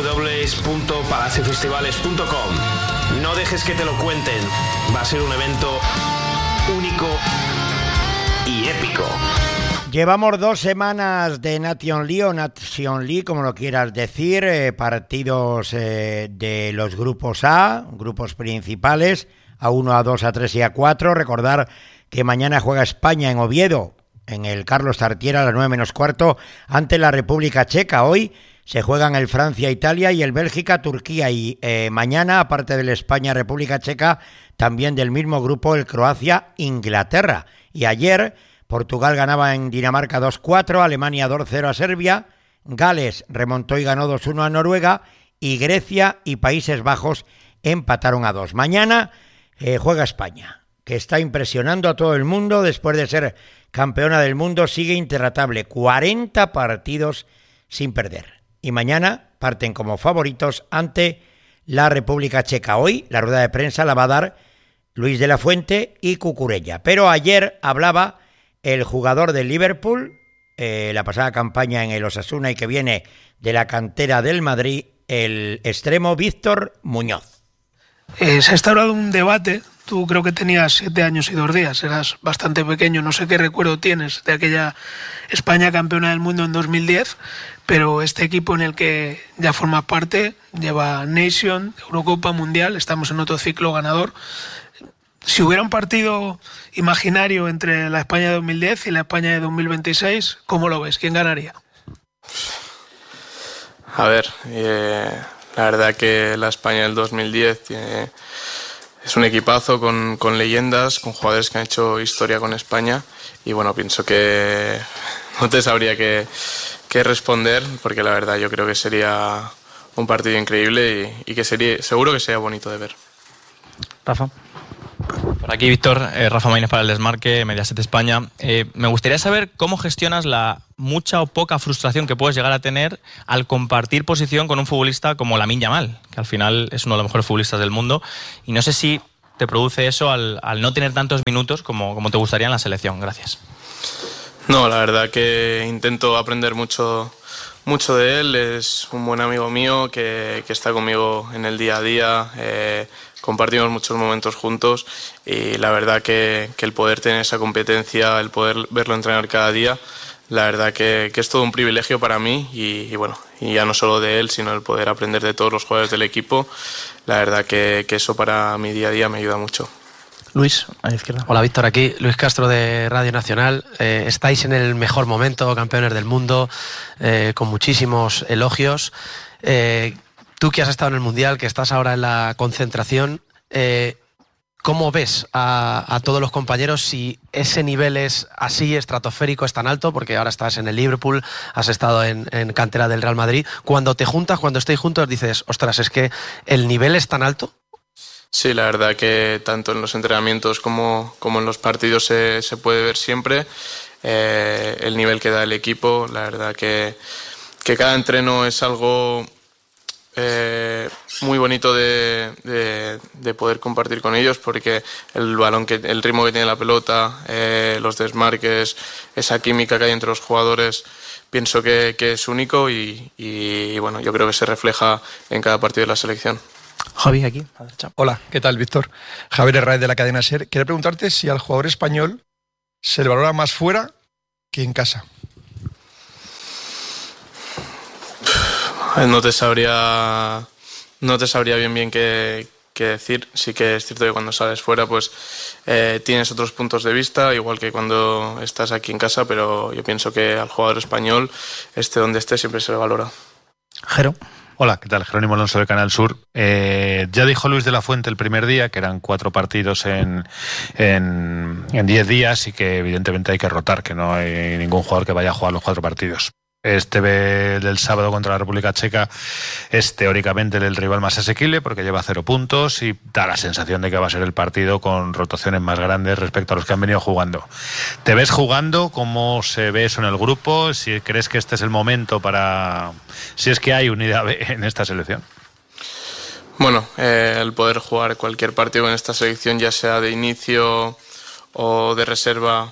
www.palaciofestivales.com. No dejes que te lo cuenten. Va a ser un evento único y épico. Llevamos 2 semanas de Nation League o Nation League, como lo quieras decir, partidos de los grupos A, grupos principales, A1, A2, A3 y A4. Recordar que mañana juega España en Oviedo, en el Carlos Tartiere a las 9 menos cuarto, ante la República Checa. Hoy se juegan el Francia-Italia y el Bélgica-Turquía. Y mañana, aparte del España-República Checa, también del mismo grupo el Croacia-Inglaterra. Y ayer Portugal ganaba en Dinamarca 2-4, Alemania 2-0 a Serbia, Gales remontó y ganó 2-1 a Noruega y Grecia y Países Bajos empataron a 2. Mañana juega España, que está impresionando a todo el mundo después de ser campeona del mundo, sigue intratable, 40 partidos sin perder. Y mañana parten como favoritos ante la República Checa. Hoy la rueda de prensa la va a dar Luis de la Fuente y Cucurella. Pero ayer hablaba el jugador del Liverpool, la pasada campaña en el Osasuna y que viene de la cantera del Madrid, el extremo Víctor Muñoz. Se ha instaurado un debate. Tú creo que tenías 7 años y 2 días, eras bastante pequeño, no sé qué recuerdo tienes de aquella España campeona del mundo en 2010, pero este equipo en el que ya forma parte, lleva Nation, Eurocopa, Mundial, estamos en otro ciclo ganador. Si hubiera un partido imaginario entre la España de 2010 y la España de 2026, ¿cómo lo ves? ¿Quién ganaría? A ver, la verdad que la España del 2010 tiene es un equipazo con leyendas, con jugadores que han hecho historia con España y bueno, pienso que no te sabría qué responder porque la verdad yo creo que sería un partido increíble y que seguro que sería bonito de ver. Rafa. Por aquí, Víctor, Rafa Maínez para el Desmarque, Mediaset España. Me gustaría saber cómo gestionas la mucha o poca frustración que puedes llegar a tener al compartir posición con un futbolista como Lamine Yamal, que al final es uno de los mejores futbolistas del mundo, y no sé si te produce eso al no tener tantos minutos como te gustaría en la selección. Gracias. No, la verdad que intento aprender mucho de él. Es un buen amigo mío que está conmigo en el día a día. Compartimos muchos momentos juntos y la verdad que el poder tener esa competencia, el poder verlo entrenar cada día, la verdad que es todo un privilegio para mí y bueno, y ya no solo de él, sino el poder aprender de todos los jugadores del equipo. La verdad que eso para mi día a día me ayuda mucho. Luis, a la izquierda. Hola Víctor, aquí Luis Castro de Radio Nacional. Estáis en el mejor momento, campeones del mundo, con muchísimos elogios. Tú que has estado en el Mundial, que estás ahora en la concentración, ¿cómo ves a todos los compañeros si ese nivel es así, estratosférico, es tan alto? Porque ahora estás en el Liverpool, has estado en cantera del Real Madrid. Cuando te juntas, cuando estáis juntos, dices, ostras, es que el nivel es tan alto. Sí, la verdad que tanto en los entrenamientos como en los partidos se puede ver siempre el nivel que da el equipo. La verdad que cada entreno es algo muy bonito de poder compartir con ellos, porque el ritmo que tiene la pelota, los desmarques, esa química que hay entre los jugadores, pienso que es único y bueno, yo creo que se refleja en cada partido de la selección. Javi, aquí. Hola, ¿qué tal, Víctor? Javier Herráez de la cadena SER. Quería preguntarte si al jugador español se le valora más fuera que en casa. No te sabría bien qué decir. Sí que es cierto que cuando sales fuera pues tienes otros puntos de vista, igual que cuando estás aquí en casa, pero yo pienso que al jugador español, esté donde esté, siempre se le valora. Jero. Hola, ¿qué tal? Jerónimo Alonso de Canal Sur. Ya dijo Luis de la Fuente el primer día que eran 4 partidos en 10 días y que evidentemente hay que rotar, que no hay ningún jugador que vaya a jugar los 4 partidos. Este del sábado contra la República Checa es teóricamente el rival más asequible porque lleva 0 puntos y da la sensación de que va a ser el partido con rotaciones más grandes respecto a los que han venido jugando. ¿Te ves jugando? ¿Cómo se ve eso en el grupo? ¿Si crees que este es el momento para... si es que hay unidad en esta selección? Bueno, el poder jugar cualquier partido en esta selección, ya sea de inicio o de reserva,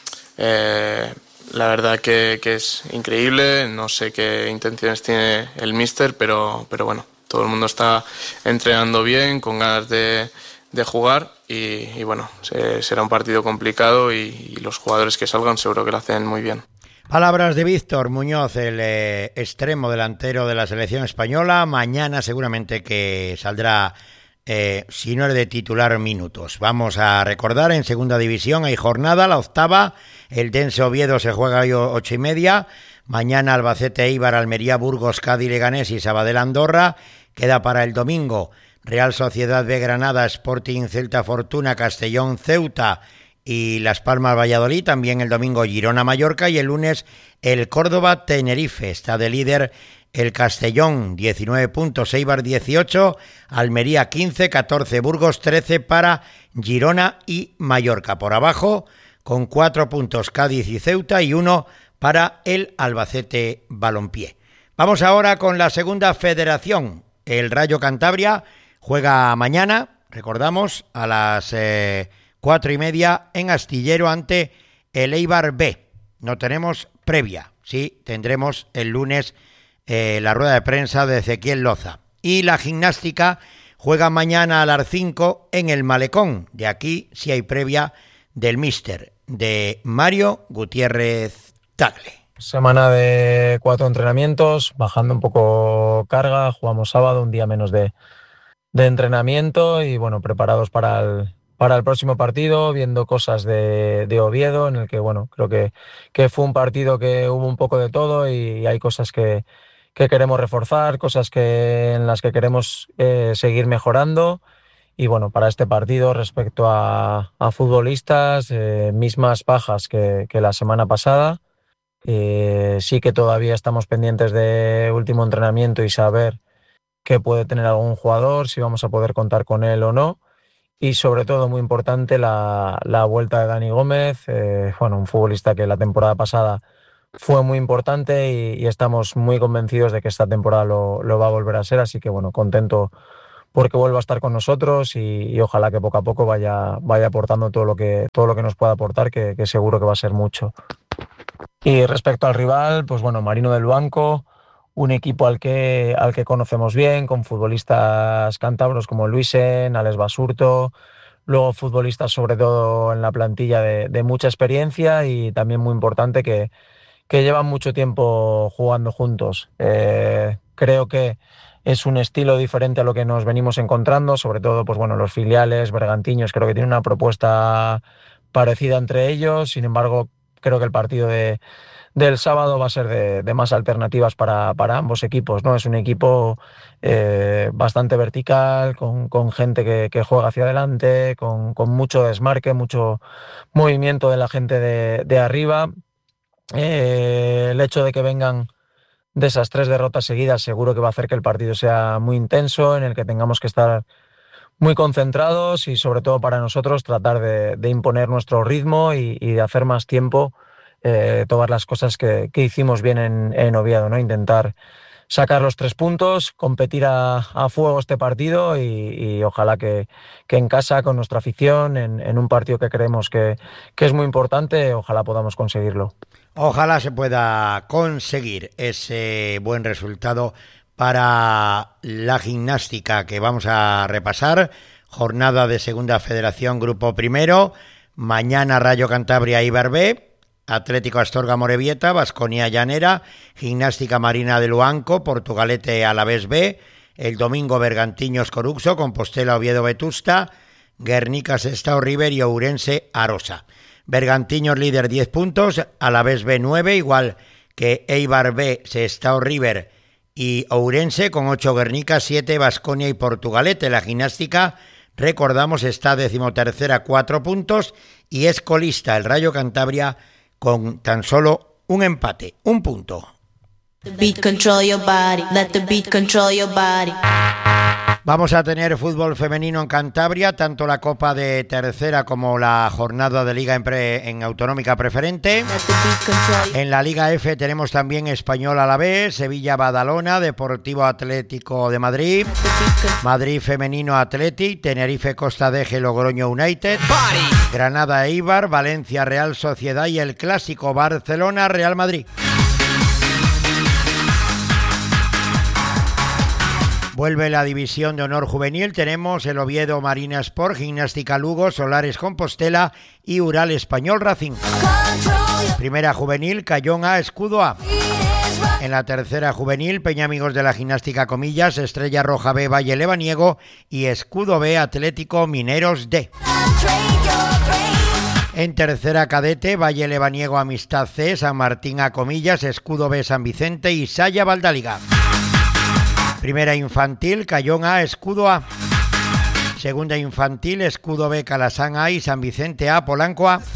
la verdad que es increíble. No sé qué intenciones tiene el míster, pero bueno, todo el mundo está entrenando bien, con ganas de jugar y bueno, será un partido complicado y los jugadores que salgan seguro que lo hacen muy bien. Palabras de Víctor Muñoz, el extremo delantero de la selección española. Mañana seguramente que saldrá, si no es de titular, minutos. Vamos a recordar, en segunda división hay jornada, la 8ª. El Dense Oviedo se juega hoy 8:30. Mañana Albacete, Eibar, Almería, Burgos, Cádiz, Leganés y Sabadell, Andorra. Queda para el domingo Real Sociedad B, Granada, Sporting, Celta, Fortuna, Castellón, Ceuta y Las Palmas, Valladolid. También el domingo Girona, Mallorca y el lunes el Córdoba, Tenerife. Está de líder el Castellón, 19 puntos, Eibar 18, Almería 15, 14 Burgos, 13 para Girona y Mallorca. Por abajo, con 4 puntos Cádiz y Ceuta y 1 para el Albacete Balompié. Vamos ahora con la segunda federación. El Rayo Cantabria juega mañana, recordamos, a las 4:30 en Astillero ante el Eibar B. No tenemos previa, sí, tendremos el lunes la rueda de prensa de Ezequiel Loza. Y la gimnástica juega mañana a las 5 en el Malecón. De aquí sí hay previa del míster, de Mario Gutiérrez Tagle. Semana de 4 entrenamientos, bajando un poco carga. Jugamos sábado, un día menos de entrenamiento y bueno, preparados para el próximo partido, viendo cosas de Oviedo, en el que bueno, creo que fue un partido que hubo un poco de todo y hay cosas que queremos reforzar, cosas en las que queremos seguir mejorando Y bueno, para este partido, respecto a futbolistas, mismas bajas que la semana pasada. Sí que todavía estamos pendientes de último entrenamiento y saber qué puede tener algún jugador, si vamos a poder contar con él o no. Y sobre todo, muy importante, la vuelta de Dani Gómez, un futbolista que la temporada pasada fue muy importante y estamos muy convencidos de que esta temporada lo va a volver a ser. Así que bueno, contento porque vuelva a estar con nosotros y ojalá que poco a poco vaya aportando todo lo que nos pueda aportar, que seguro que va a ser mucho. Y respecto al rival, pues bueno, Marino del Banco, un equipo al que conocemos bien, con futbolistas cántabros como Luisen, Alex Basurto, luego futbolistas sobre todo en la plantilla de mucha experiencia y también muy importante que llevan mucho tiempo jugando juntos. Creo que es un estilo diferente a lo que nos venimos encontrando, sobre todo pues bueno, los filiales, Bergantiños, creo que tienen una propuesta parecida entre ellos. Sin embargo, creo que el partido del sábado va a ser de más alternativas para ambos equipos, ¿no? Es un equipo bastante vertical, con gente que juega hacia adelante, con mucho desmarque, mucho movimiento de la gente de arriba. El hecho de que vengan de esas 3 derrotas seguidas seguro que va a hacer que el partido sea muy intenso, en el que tengamos que estar muy concentrados y sobre todo para nosotros tratar de imponer nuestro ritmo y de hacer más tiempo todas las cosas que hicimos bien en Oviedo, ¿no? Intentar sacar los 3 puntos, competir a fuego este partido y ojalá que en casa, con nuestra afición, en un partido que creemos que es muy importante, ojalá podamos conseguirlo. Ojalá se pueda conseguir ese buen resultado para la gimnástica que vamos a repasar. Jornada de Segunda Federación, Grupo Primero. Mañana Rayo Cantabria Eibar B, Atlético Astorga Morevieta, Baskonia Llanera, Gimnástica Marina de Luanco, Portugalete Alavés B. El domingo Bergantiños Coruxo, Compostela Oviedo Vetusta, Guernica Sestao River y Ourense Arosa. Bergantiños líder 10 puntos, Alavés B 9, igual que Eibar B, Sestao River y Ourense con 8, Guernica 7, Baskonia y Portugalete. La gimnástica, recordamos, está 13ª, 4 puntos y es colista el Rayo Cantabria con tan solo un empate, 1 punto. Vamos a tener fútbol femenino en Cantabria, tanto la Copa de Tercera como la jornada de Liga en Autonómica Preferente. En la Liga F tenemos también Español Alavés, Sevilla Badalona, Deportivo Atlético de Madrid, Madrid Femenino Athletic, Tenerife Costa d'Eje Logroño United, Granada Eibar, Valencia Real Sociedad y el clásico Barcelona Real Madrid. Vuelve la división de honor juvenil, tenemos el Oviedo Marina Sport, Gimnástica Lugo, Solares Compostela y Ural Español Racing. Primera juvenil, Cayón A, Escudo A. En la tercera juvenil, Peñamigos de la Gimnástica Comillas, Estrella Roja B, Valle Lebaniego y Escudo B, Atlético Mineros D. En tercera cadete, Valle Lebaniego Amistad C, San Martín A Comillas, Escudo B, San Vicente y Saya Valdáliga. Primera infantil, Cayón A, Escudo A. Segunda infantil, Escudo B, Calasán A y San Vicente A, Polanco A.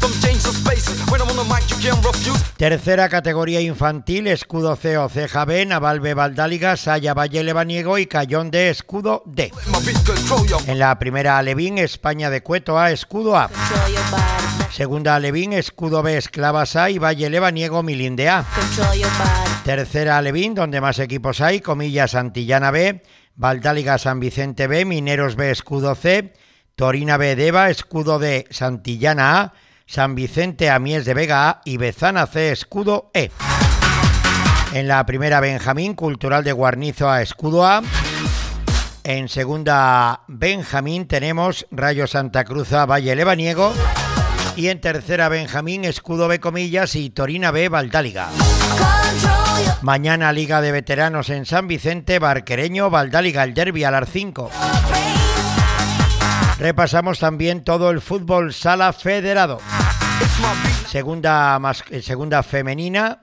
Tercera categoría infantil, Escudo C, Oceja B, Naval B, Valdáliga, Saya Valle Lebaniego y Cayón D, Escudo D. En la primera Alevín, España de Cueto A, Escudo A. Segunda Alevín, Escudo B, Esclavas A y Valle Lebaniego, Milinde A. Tercera Alevín, donde más equipos hay, Comillas Santillana B, Valdáliga San Vicente B, Mineros B, Escudo C, Torina B, Deva, Escudo D, Santillana A, San Vicente A, Mies de Vega A y Bezana C, Escudo E. En la primera Benjamín, Cultural de Guarnizo A, Escudo A. En segunda Benjamín tenemos Rayo Santa Cruz A, Valle Lebaniego. Y en tercera Benjamín, Escudo B, Comillas y Torina B, Valdáliga. Mañana Liga de Veteranos en San Vicente, Barquereño, Valdáliga, el derbi a las 5. Repasamos también todo el fútbol sala federado. Segunda femenina,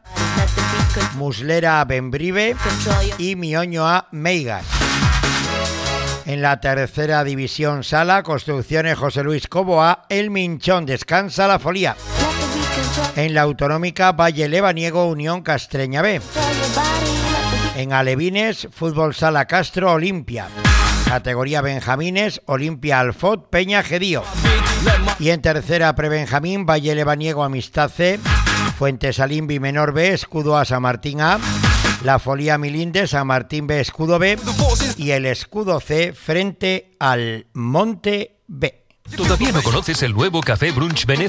Muslera Bembrive y Mioño A Meigas. En la tercera división sala, Construcciones José Luis Coboa, El Minchón descansa la Folía. En la autonómica, Valle Lebaniego, Unión Castreña B. En alevines, Fútbol Sala Castro, Olimpia. Categoría Benjamines, Olimpia Alfot, Peña Gedío. Y en tercera prebenjamín, Valle Lebaniego, Amistad C. Fuentes Alimbi Menor B, Escudo A, San Martín A. La Folía Milinde, San Martín B, Escudo B. Y el Escudo C frente al Monte B. ¿Todavía no conoces el nuevo Café Brunch Venecia?